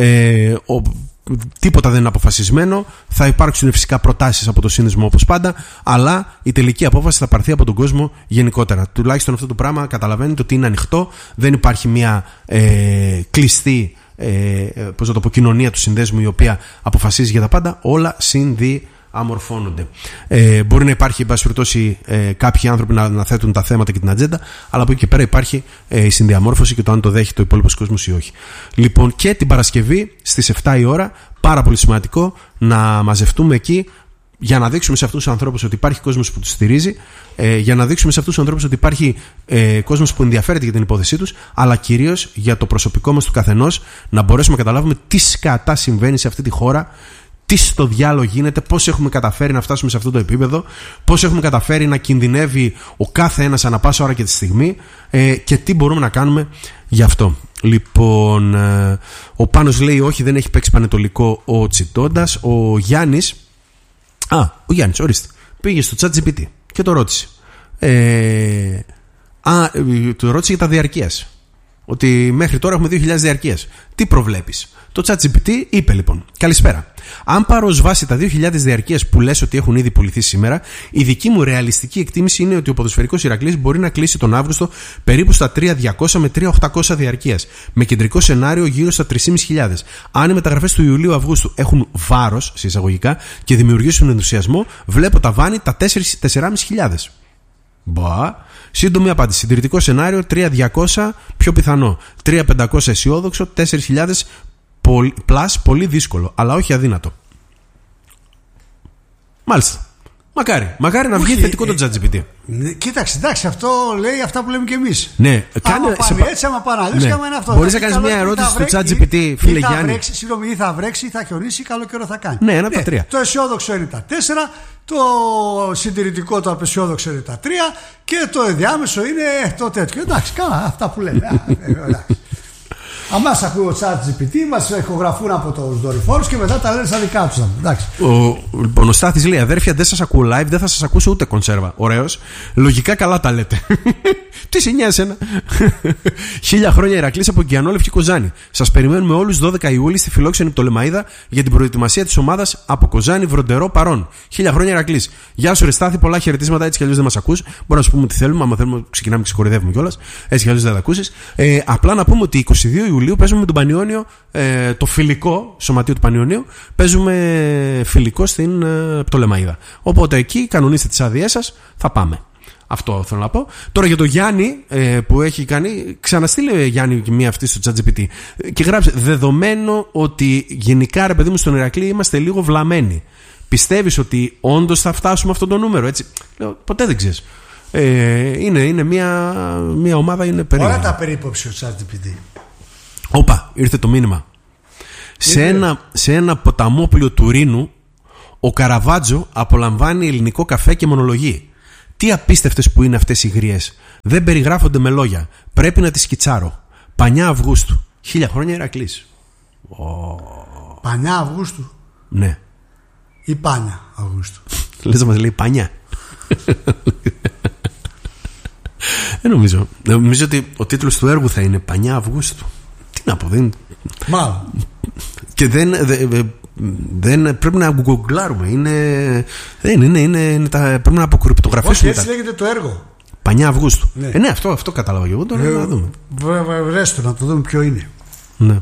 Ε, ο, Τίποτα δεν είναι αποφασισμένο. Θα υπάρξουν φυσικά προτάσεις από το σύνδεσμο όπως πάντα, αλλά η τελική απόφαση θα πάρθει από τον κόσμο γενικότερα. Τουλάχιστον αυτό το πράγμα καταλαβαίνετε ότι είναι ανοιχτό. Δεν υπάρχει μια ε, κλειστή ε, πώς να το πω, κοινωνία του συνδέσμου η οποία αποφασίζει για τα πάντα. Όλα συνδιαμορφώνονται. Ε, μπορεί να υπάρχει, εν πάση περιπτώσει, ε, κάποιοι άνθρωποι να, να θέτουν τα θέματα και την ατζέντα, αλλά από εκεί και πέρα υπάρχει ε, η συνδιαμόρφωση και το αν το δέχεται ο υπόλοιπος κόσμος ή όχι. Λοιπόν, και την Παρασκευή στις επτά η ώρα, πάρα πολύ σημαντικό να μαζευτούμε εκεί για να δείξουμε σε αυτούς τους ανθρώπους ότι υπάρχει κόσμος που τους στηρίζει, ε, για να δείξουμε σε αυτούς τους ανθρώπους ότι υπάρχει ε, κόσμος που ενδιαφέρεται για την υπόθεσή τους, αλλά κυρίως για το προσωπικό μας του καθενός, να μπορέσουμε να καταλάβουμε τι σκατά συμβαίνει σε αυτή τη χώρα, τι στο διάλογο γίνεται, πώς έχουμε καταφέρει να φτάσουμε σε αυτό το επίπεδο, πώς έχουμε καταφέρει να κινδυνεύει ο κάθε ένας ανά πάσα ώρα και τη στιγμή, ε, και τι μπορούμε να κάνουμε γι' αυτό. Λοιπόν, ε, ο Πάνος λέει όχι, δεν έχει παίξει πανετολικό ο Τσιτώντας. Ο Γιάννης, α, ο Γιάννης, ορίστε, πήγε στο ChatGPT και το ρώτησε. Ε, α, το ρώτησε για τα διαρκείας. Ότι μέχρι τώρα έχουμε δύο χιλιάδες διαρκείας. Τι προβλέπεις? Το ChatGPT είπε λοιπόν: καλησπέρα. Αν πάρω ως βάση τα δύο χιλιάδες διαρκείας που λες ότι έχουν ήδη πουληθεί σήμερα, η δική μου ρεαλιστική εκτίμηση είναι ότι ο ποδοσφαιρικός Ηρακλής μπορεί να κλείσει τον Αύγουστο περίπου στα τρεις χιλιάδες διακόσια με τρεις χιλιάδες οκτακόσια διαρκείας, με κεντρικό σενάριο γύρω στα τρεις χιλιάδες πεντακόσια. Αν οι μεταγραφές του Ιουλίου-Αυγούστου έχουν βάρος, σε εισαγωγικά, και δημιουργήσουν ενθουσιασμό, βλέπω τα βάνη τα τέσσερις με τέσσερις χιλιάδες πεντακόσια. Μπα. Σύντομη απάντηση. Συντηρητικό σενάριο τρεις χιλιάδες διακόσια πιο πιθανό. τρεις χιλιάδες πεντακόσια αισιόδοξο. τέσσερις χιλιάδες πλάς πολύ δύσκολο, αλλά όχι αδύνατο. Μάλιστα. Μακάρι. Μακάρι να βγει θετικό το ChatGPT. Ναι, κοίταξε, εντάξει, αυτό λέει αυτά που λέμε κι εμείς. Ναι, κάνε. Άμα πάνε έτσι, άμα πάνε αλλιώς, άμα είναι αυτό. Μπορείς να κάνεις μια ερώτηση στο ChatGPT, φίλε Γιάννη. Συγγνώμη, ή θα βρέξει, ή θα χιονίσει, ή καλό καιρό θα κάνει. Ναι, ένα από τα τρία. Το αισιόδοξο είναι τα τέσσερα, το συντηρητικό, το απεσιόδοξο είναι τα τρία και το ενδιάμεσο είναι το τέτοιο. Εντάξει, καλά, αυτά που λέμε. Αμάς ακούει ο ChatGPT, μας ηχογραφούν από τους δορυφόρους και μετά τα λένε στα δικά τους. Εντάξει. Ο, λοιπόν, ο Στάθης λέει: αδέρφια, δεν σας ακούω live, δεν θα σας ακούσω ούτε κονσέρβα. Ωραίος. Λογικά καλά τα λέτε. Τι σε νοιάζει εσένα. Χίλια χρόνια Ηρακλής από Κιανόλευκη Κοζάνη. Σας περιμένουμε όλους δώδεκα Ιούλη στη φιλόξενη Πτολεμαΐδα για την προετοιμασία της ομάδας από Κοζάνη Βροντερό Παρών. Χίλια χρόνια Ηρακλής. Γεια σου, ρε Στάθη, πολλά χαιρετίσματα. Έτσι κι αλλιώς δεν μας ακούς. Μπορούμε να σου πούμε τι θέλουμε. Άμα θέλουμε, ξεκινάμε και ξεκορυδεύουμε κιόλας. Έτσι κι αλλιώς δεν θα ακούσεις. Ε, απλά να πούμε ότι είκοσι δύο Ιουλίου παίζουμε με τον Πανιόνιο, ε, το φιλικό σωματείο του Πανιονίου. Παίζουμε φιλικό στην ε, Πτολεμαΐδα. Οπότε εκεί κανονίστε τις άδειές σας, θα πάμε. Αυτό θέλω να πω. Τώρα για το Γιάννη ε, που έχει κάνει, ξαναστείλε Γιάννη μία αυτή στο ChatGPT και γράψε: δεδομένο ότι γενικά, ρε παιδί μου, στον Ηρακλή είμαστε λίγο βλαμμένοι. Πιστεύεις ότι όντως θα φτάσουμε αυτό το νούμερο? Έτσι. Λέω, ποτέ δεν ξέρεις. Ε, είναι είναι μία, μία ομάδα, είναι περίπου. Όλα τα περίπτωση ο ChatGPT. Όπα, ήρθε το μήνυμα. Σε ένα, σε ένα ποταμόπλιο του Ρήνου, ο Καραβάτζο απολαμβάνει ελληνικό καφέ και μονολογεί. Τι απίστευτες που είναι αυτές οι γριές. Δεν περιγράφονται με λόγια. Πρέπει να τις σκιτσάρω. Πανιά Αυγούστου. Χίλια χρόνια Ηρακλής. Oh. Πανιά Αυγούστου. Ναι. Ή Πάνια Αυγούστου. Λες να μας λέει Πανιά. Δεν νομίζω. Νομίζω ότι ο τίτλος του έργου θα είναι Πανιά Αυγούστου. Τι να πω, δεν... Μάλλον. Και δεν... Δε, δεν πρέπει να γκουγκλάρουμε. Είναι, δεν είναι, είναι, είναι τα, πρέπει να αποκρυπτογραφήσουμε. Όχι, έτσι τα... λέγεται το έργο. Πανιά Αυγούστου. Ναι. Ε, ναι, αυτό, αυτό κατάλαβα και εγώ. Τώρα ε, να δούμε. Βρες το, να το δούμε ποιο είναι. Ναι.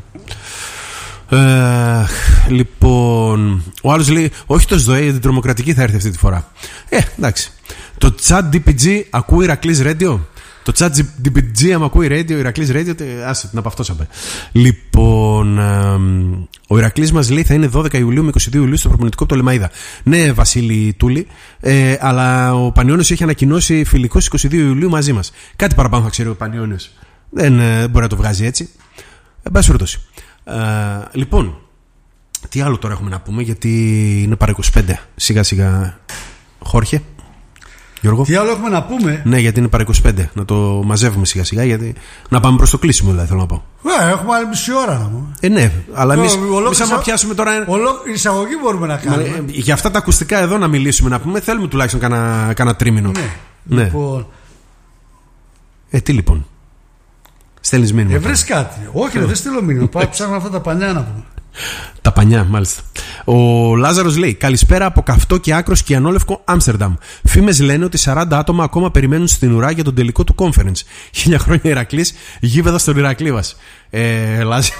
Ε, λοιπόν, ο άλλος λέει: όχι το ΣΔΟΕ, την τρομοκρατική θα έρθει αυτή τη φορά. Ε, εντάξει. Το ChatGPT ακούει Ηρακλής Radio. Το ChatGPT, άμα ακούει radio, Ηρακλής Radio, άσε την απαυτώσαμε. Λοιπόν, ε, ο Ηρακλής μας λέει θα είναι δώδεκα Ιουλίου με είκοσι δύο Ιουλίου στο προπονητικό Πτολεμαΐδα. Ναι, Βασίλη Τούλη, ε, αλλά ο Πανιόνιος έχει ανακοινώσει φιλικό είκοσι δύο Ιουλίου μαζί μας. Κάτι παραπάνω θα ξέρει ο Πανιόνιος. Δεν ε, μπορεί να το βγάζει έτσι. Εν πάση περιπτώσει. Ε, λοιπόν, τι άλλο τώρα έχουμε να πούμε, γιατί είναι παρά είκοσι πέντε. Σιγά σιγά, Χόρχε. Γιώργο. Τι άλλο έχουμε να πούμε? Ναι, γιατί είναι παρά είκοσι πέντε. Να το μαζεύουμε σιγά σιγά, γιατί να πάμε προς το κλείσιμο, δηλαδή θέλω να πω. Ναι, έχουμε άλλη μισή ώρα να πούμε. Ε, ναι, αλλά εμείς σαν να πιάσουμε τώρα. Ολόκληρη εισαγωγή μπορούμε να κάνουμε. Μα, για αυτά τα ακουστικά εδώ να μιλήσουμε, να πούμε, θέλουμε τουλάχιστον κάνα, κάνα τρίμηνο. Ναι. ναι. Λοιπόν. Ε, τι λοιπόν. Στέλνεις μήνυμα. Ε, βρες κάτι. Όχι, δεν στείλω μήνυμα. Πάω ψάχνω αυτά τα πανιά να πούμε. Τα πανιά, μάλιστα. Ο Λάζαρος λέει: καλησπέρα από καυτό και άκρος Κιανόλευκο Άμστερνταμ. Φήμες λένε ότι σαράντα άτομα ακόμα περιμένουν στην ουρά για τον τελικό του conference. Χίλια χρόνια Ηρακλής, γήπεδα στον Ηρακλή μας. Ε, Λάζα.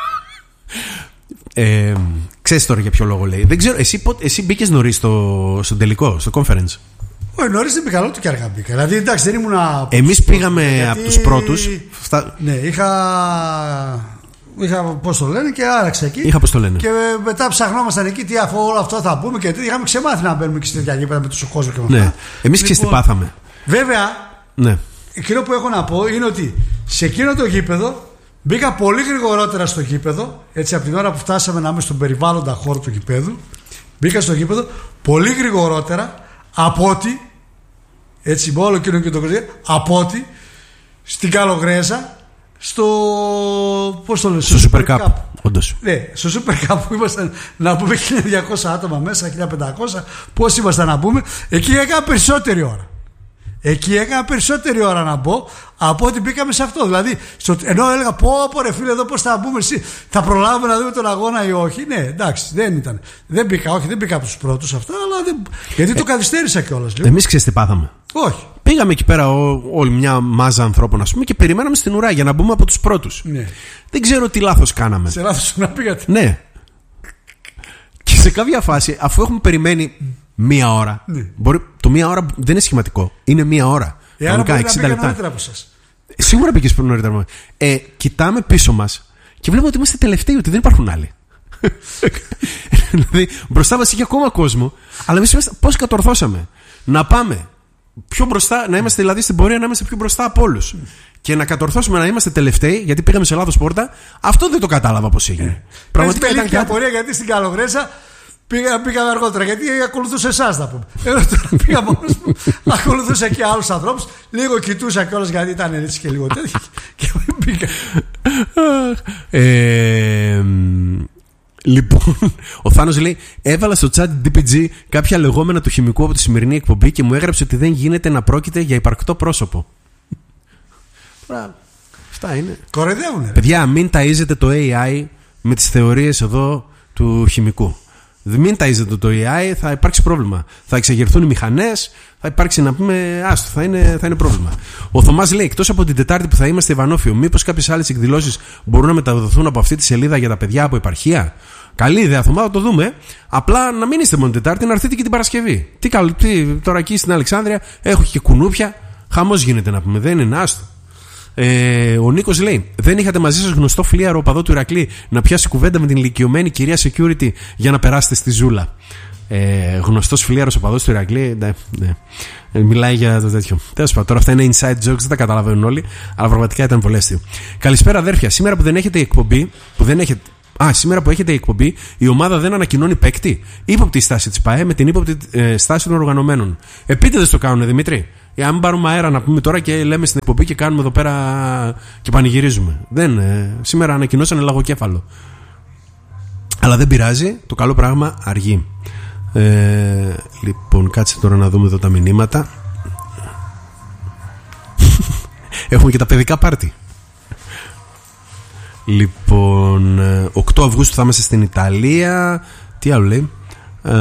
Ε, ξέρεις τώρα για ποιο λόγο λέει. Δεν ξέρω, εσύ, εσύ μπήκες νωρίς στο, στον τελικό, στο conference? Όχι, νωρίς δεν πήγα, ούτε και αργά μπήκα. Δηλαδή, εντάξει, δεν ήμουν. Εμείς πήγαμε γιατί... από τους πρώτους. Φτα... Ναι, είχα. Είχα, πώς το λένε, και άραξα εκεί. Είχα, πώς το λένε. Και μετά ψαχνόμασταν εκεί τι αφού όλο αυτό θα πούμε και τι. Είχαμε ξεμάθει να μπαίνουμε και στη τέτοια γήπεδα με τόσο κόσμο και με αυτά. Ναι. Εμείς λοιπόν, και τι πάθαμε. Βέβαια, ναι. Εκείνο που έχω να πω είναι ότι σε εκείνο το γήπεδο μπήκα πολύ γρηγορότερα στο γήπεδο. Έτσι, από την ώρα που φτάσαμε να είμαι στον περιβάλλοντα χώρο του γήπεδου, μπήκα στο γήπεδο πολύ γρηγορότερα από ότι. Έτσι, με όλο εκείνο και το κρουσία, από ότι στην Καλογρέζα. Στο. Πώς το λένε, στο, στο Super Cup. Cup. Όντως. Ναι, στο Super Cup που ήμασταν να πούμε χίλια διακόσια άτομα μέσα, χίλια πεντακόσια. Πώς ήμασταν να πούμε, εκεί έκανα περισσότερη ώρα. Εκεί έκανα περισσότερη ώρα να μπω από ότι μπήκαμε σε αυτό. Δηλαδή, στο, ενώ έλεγα πω, πω ρε φίλε, εδώ πώς θα μπούμε, εσύ, θα προλάβουμε να δούμε τον αγώνα ή όχι. Ναι, εντάξει, δεν ήταν. Δεν μπήκα, όχι, δεν μπήκα από τους πρώτους αυτά, αλλά δεν, γιατί ε, το καθυστέρησα κιόλας. Εμείς ξέρεις τι πάθαμε? Όχι. Πήγαμε εκεί πέρα ό, όλη μια μάζα ανθρώπων, ας πούμε, και περιμέναμε στην ουρά για να μπούμε από τους πρώτους. Ναι. Δεν ξέρω τι λάθος κάναμε. Σε λάθος να πήγατε. Ναι. Και σε κάποια φάση, αφού έχουμε περιμένει μία ώρα. Ναι. Μπορεί, το μία ώρα δεν είναι σχηματικό. Είναι μία ώρα. Ε, άρα μπορεί να πήγα νωρίτερα από σας. Σίγουρα πήγες πριν νωρίτερα. Ε, κοιτάμε πίσω μας και βλέπουμε ότι είμαστε τελευταίοι, ότι δεν υπάρχουν άλλοι. Δηλαδή, μπροστά μας είχε ακόμα κόσμο, αλλά εμείς είμαστε, πώς κατορθώσαμε να πάμε πιο μπροστά, να είμαστε δηλαδή στην πορεία να είμαστε πιο μπροστά από όλους. Και να κατορθώσουμε να είμαστε τελευταίοι, γιατί πήγαμε σε λάθος πόρτα, αυτό δεν το κατάλαβα πώς έγινε. Ε. Πραγματικά ήταν και απορία, γιατί στην Καλογρέζα πήγα, πήγαμε αργότερα, γιατί ακολουθούσε εσάς, να πούμε. Εγώ τώρα πήγα μόνος μου, ακολουθούσα και άλλους ανθρώπους, λίγο κοιτούσα κιόλας γιατί ήταν έτσι και λίγο τέτοιο. Και ε, Λοιπόν, ο Θάνος λέει: έβαλα στο chat ντι πι τζι κάποια λεγόμενα του χημικού από τη σημερινή εκπομπή και μου έγραψε ότι δεν γίνεται να πρόκειται για υπαρκτό πρόσωπο. Αυτά είναι. Κοροϊδεύουνε. Παιδιά, μην ταΐζετε το έι άι με τις θεωρίες εδώ του χημικού. Μην ταΐζετε το έι άι, θα υπάρξει πρόβλημα. Θα εξεγερθούν οι μηχανές, θα υπάρξει να πούμε. Άστο, θα είναι, θα είναι πρόβλημα. Ο Θωμάς λέει: εκτός από την Τετάρτη που θα είμαστε Ιβανόφιο, μήπως κάποιες άλλες εκδηλώσεις μπορούν να μεταδοθούν από αυτή τη σελίδα για τα παιδιά από επαρχία? Καλή ιδέα, Θωμά, θα το δούμε. Απλά να μην είστε μόνο την Τετάρτη, να έρθετε και την Παρασκευή. Τι καλό, τι, τώρα εκεί στην Αλεξάνδρεια έχω και κουνούπια. Χαμός γίνεται να πούμε, δεν είναι άστο. Ε, ο Νίκος λέει: δεν είχατε μαζί σας γνωστό φλίαρο οπαδό του Ηρακλή να πιάσει κουβέντα με την ηλικιωμένη κυρία security για να περάσετε στη ζούλα? Ε, γνωστός φλίαρος οπαδός του Ηρακλή, ναι, ναι. Ε, μιλάει για το τέτοιο. Τέλος πάντων, τώρα αυτά είναι inside jokes, δεν τα καταλαβαίνουν όλοι, αλλά πραγματικά ήταν πολύ αστείο. Καλησπέρα, αδέρφια. Σήμερα που δεν έχετε εκπομπή, που δεν έχετε. Α, σήμερα που έχετε εκπομπή, η ομάδα δεν ανακοινώνει παίκτη. Ύποπτη στάση της ΠΑΕ με την ύποπτη ε, στάση των οργανωμένων. Επίτηδες το κάνουν, Δημήτρη. Για να μην πάρουμε αέρα να πούμε τώρα και λέμε στην εκπομπή και κάνουμε εδώ πέρα και πανηγυρίζουμε. Δεν, ε, σήμερα ανακοινώσανε λαγοκέφαλο. Αλλά δεν πειράζει, το καλό πράγμα αργεί. Ε, λοιπόν, κάτσε τώρα να δούμε εδώ τα μηνύματα. Έχουμε και τα παιδικά πάρτι. Λοιπόν, οκτώ Αυγούστου θα είμαστε στην Ιταλία. Τι άλλο λέει? Ε,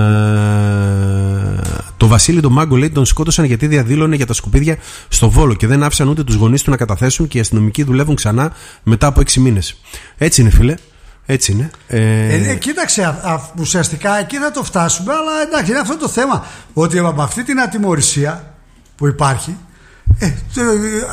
το Βασίλη τον Μάγκο λέει τον σκότωσαν γιατί διαδήλωνε για τα σκουπίδια στο Βόλο και δεν άφησαν ούτε τους γονείς του να καταθέσουν και οι αστυνομικοί δουλεύουν ξανά μετά από έξι μήνες. Έτσι είναι, φίλε. Έτσι είναι. Ε... Ε, κοίταξε, α, α, ουσιαστικά εκεί θα το φτάσουμε, αλλά εντάξει, είναι αυτό το θέμα. Ότι από αυτή την ατιμωρησία που υπάρχει, ε, το,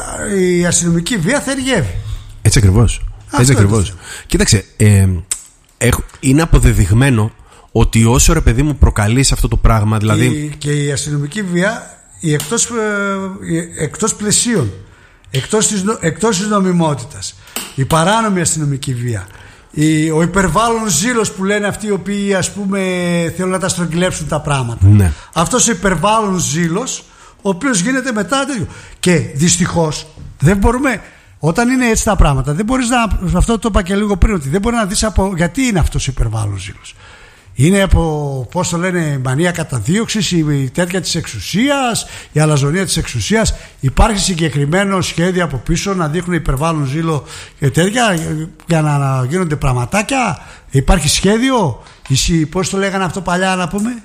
η αστυνομική βία θεριεύει. Έτσι ακριβώς. Έτσι ακριβώς. Κοίταξε, ε, ε, είναι αποδεδειγμένο ότι όσο ρε παιδί μου προκαλείς αυτό το πράγμα, δηλαδή. Η, και η αστυνομική βία, η εκτός, ε, η εκτός πλαισίων, εκτός της, εκτός της νομιμότητας, η παράνομη αστυνομική βία, η, ο υπερβάλλον ζήλος που λένε αυτοί οι οποίοι ας πούμε θέλουν να τα στρογγυλέψουν τα πράγματα. Ναι. Αυτός ο υπερβάλλον ζήλος, ο οποίος γίνεται μετά τέτοιο. Και δυστυχώς δεν μπορούμε. Όταν είναι έτσι τα πράγματα, δεν μπορείς να. Αυτό το είπα και λίγο πριν, ότι δεν μπορεί να δεις από. Γιατί είναι αυτός ο υπερβάλλον ζήλος? Είναι από, πώς το λένε, μανία καταδίωξης, η τέτοια της εξουσίας, η αλαζονία της εξουσίας. Υπάρχει συγκεκριμένο σχέδιο από πίσω να δείχνουν υπερβάλλον ζήλο και τέτοια για να, να γίνονται πραγματάκια. Υπάρχει σχέδιο, η, πώς το λέγανε αυτό παλιά να πούμε,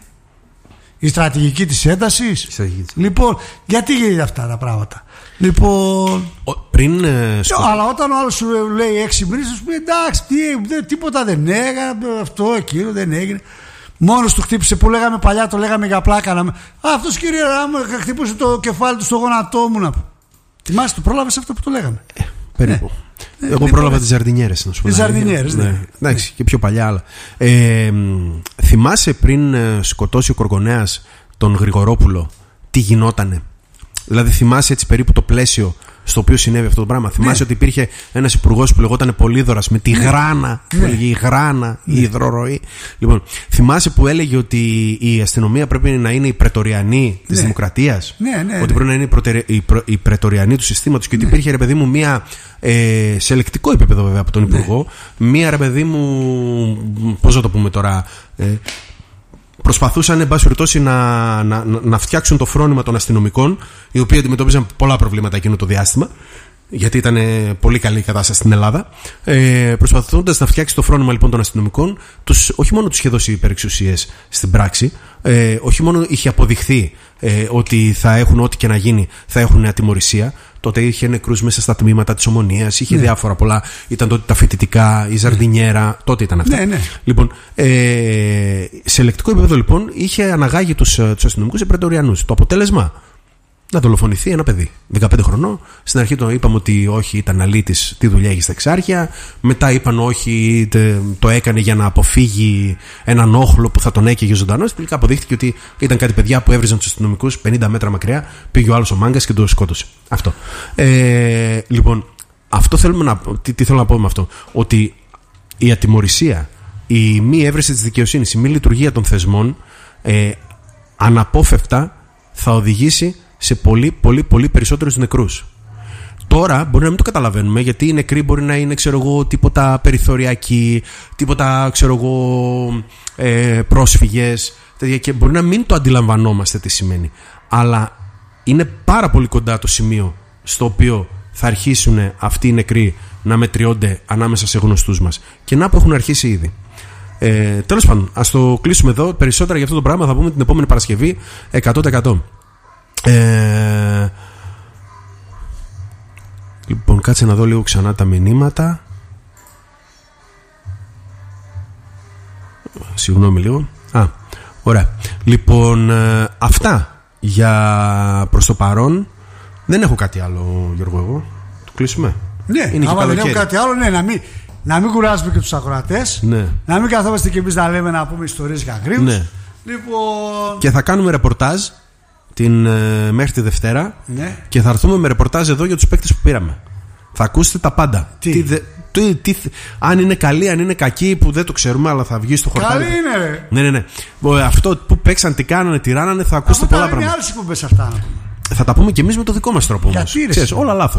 η στρατηγική της έντασης. Λοιπόν, γιατί γίνεται αυτά τα πράγματα? Λοιπόν. Ο, πριν. Ε, στο... Αλλά όταν ο άλλος σου λέει έξι μήνες, σου πει εντάξει, τι, δε, τίποτα δεν έκανε, αυτό, εκείνο δεν έγινε. Μόνος του χτύπησε, που λέγαμε παλιά, το λέγαμε για πλάκα. Να... Αυτός κύριε Ράμο χτύπησε το κεφάλι του στο γόνατό μου. Να... Θυμάσαι, το πρόλαβες αυτό που το λέγαμε? Ε, περίπου. Ναι. Εγώ πρόλαβα τις ζαρδινιέρες, να σου πω. Τις ζαρδινιέρες, ναι. ναι. Εντάξει, και πιο παλιά άλλα. Ε, θυμάσαι πριν σκοτώσει ο Κορκονέας τον Γρηγορόπουλο, τι γινότανε? Δηλαδή θυμάσαι έτσι περίπου το πλαίσιο στο οποίο συνέβη αυτό το πράγμα? Ναι. Θυμάσαι ότι υπήρχε ένας υπουργός που λεγόταν Πολύδωρας με τη ναι. γράνα, ναι. που έλεγε η γράνα, ναι. η υδροροή. Λοιπόν, θυμάσαι που έλεγε ότι η αστυνομία πρέπει να είναι η πρετοριανή της ναι. δημοκρατίας, ναι, ναι, ότι ναι. πρέπει να είναι η, προτερε... η, προ... η πρετοριανή του συστήματος και ότι ναι. υπήρχε ρε παιδί μου μία ε, σε ελεκτικό επίπεδο βέβαια από τον υπουργό, ναι. μία ρε παιδί μου, πώς να το πούμε τώρα, ε, προσπαθούσαν εν πάση περιπτώσει να, να, να φτιάξουν το φρόνημα των αστυνομικών, οι οποίοι αντιμετώπιζαν πολλά προβλήματα εκείνο το διάστημα, γιατί ήταν πολύ καλή η κατάσταση στην Ελλάδα. Ε, προσπαθώντας να φτιάξει το φρόνημα λοιπόν των αστυνομικών, τους, όχι μόνο τους είχε δώσει υπερεξουσίες στην πράξη, ε, όχι μόνο είχε αποδειχθεί ε, ότι θα έχουν ό,τι και να γίνει, θα έχουν ατιμωρησία. Τότε είχε νεκρούς μέσα στα τμήματα της Ομονίας, είχε ναι. διάφορα πολλά. Ήταν τότε τα φοιτητικά, η Ζαρδινιέρα, ναι. τότε ήταν αυτά. Ναι, ναι. Λοιπόν, ε, σε ελεκτικό επίπεδο λοιπόν είχε αναγάγει τους, τους αστυνομικούς σε πρετοριανούς. Το αποτέλεσμα, να δολοφονηθεί ένα παιδί δεκαπέντε χρονών. Στην αρχή το είπαμε ότι όχι, ήταν αλήτης, τι δουλειά έχει στα Εξάρχεια. Μετά είπαν όχι, το έκανε για να αποφύγει έναν όχλο που θα τον έκαιγε ζωντανό. Τελικά αποδείχθηκε ότι ήταν κάτι παιδιά που έβριζαν τους αστυνομικούς πενήντα μέτρα μακριά. Πήγε ο άλλος ο μάγκας και τον σκότωσε. Αυτό. Ε, λοιπόν, αυτό θέλουμε να, τι, τι θέλω να πω με αυτό? Ότι η ατιμωρησία, η μη έβρεση της δικαιοσύνης, η μη λειτουργία των θεσμών ε, αναπόφευκτα θα οδηγήσει σε πολύ πολύ πολύ περισσότερους νεκρούς. τώρα μπορεί να μην το καταλαβαίνουμε, γιατί οι νεκροί μπορεί να είναι, ξέρω εγώ, τίποτα περιθωριακοί, τίποτα, ξέρω εγώ, ε, πρόσφυγες, και μπορεί να μην το αντιλαμβανόμαστε τι σημαίνει. Αλλά είναι πάρα πολύ κοντά το σημείο στο οποίο θα αρχίσουν αυτοί οι νεκροί να μετριώνται ανάμεσα σε γνωστούς μας. Και να που έχουν αρχίσει ήδη. Ε, τέλος πάντων, ας το κλείσουμε εδώ. Περισσότερα για αυτό το πράγμα θα πούμε την επόμενη Παρασκευή εκατό τοις εκατό. Ε, λοιπόν, κάτσε να δω λίγο ξανά τα μηνύματα. Συγγνώμη λίγο. Α, ωραία. Λοιπόν, ε, αυτά για προς το παρόν. Δεν έχω κάτι άλλο, Γιώργο, εγώ. Το κλείσουμε. Ναι, είναι άμα δεν έχω κάτι άλλο, ναι, να μην, να μην κουράζουμε και τους ακροατές. Ναι. Να μην καθόμαστε και εμείς να λέμε, να πούμε ιστορίες για γρήγορους. Ναι. Λοιπόν... Και θα κάνουμε ρεπορτάζ την, ε, μέχρι τη Δευτέρα. Ναι. Και θα έρθουμε με ρεπορτάζ εδώ για τους παίκτες που πήραμε. Θα ακούσετε τα πάντα. Τι, τι, δε, τι, τι, αν είναι καλή, αν είναι κακή, που δεν το ξέρουμε, αλλά θα βγει στο χορτάρι. Καλή είναι, ρε. Ναι, ναι, ναι. Αυτό που παίξαν, τι κάνανε, τι ράνανε, θα ακούσετε πολλά πράγματα. Είναι άλλες εκπομπές αυτά. Θα τα πούμε και εμείς με το δικό μας τρόπο όμως. Γιατί, Ξέρεις, όλα λάθος.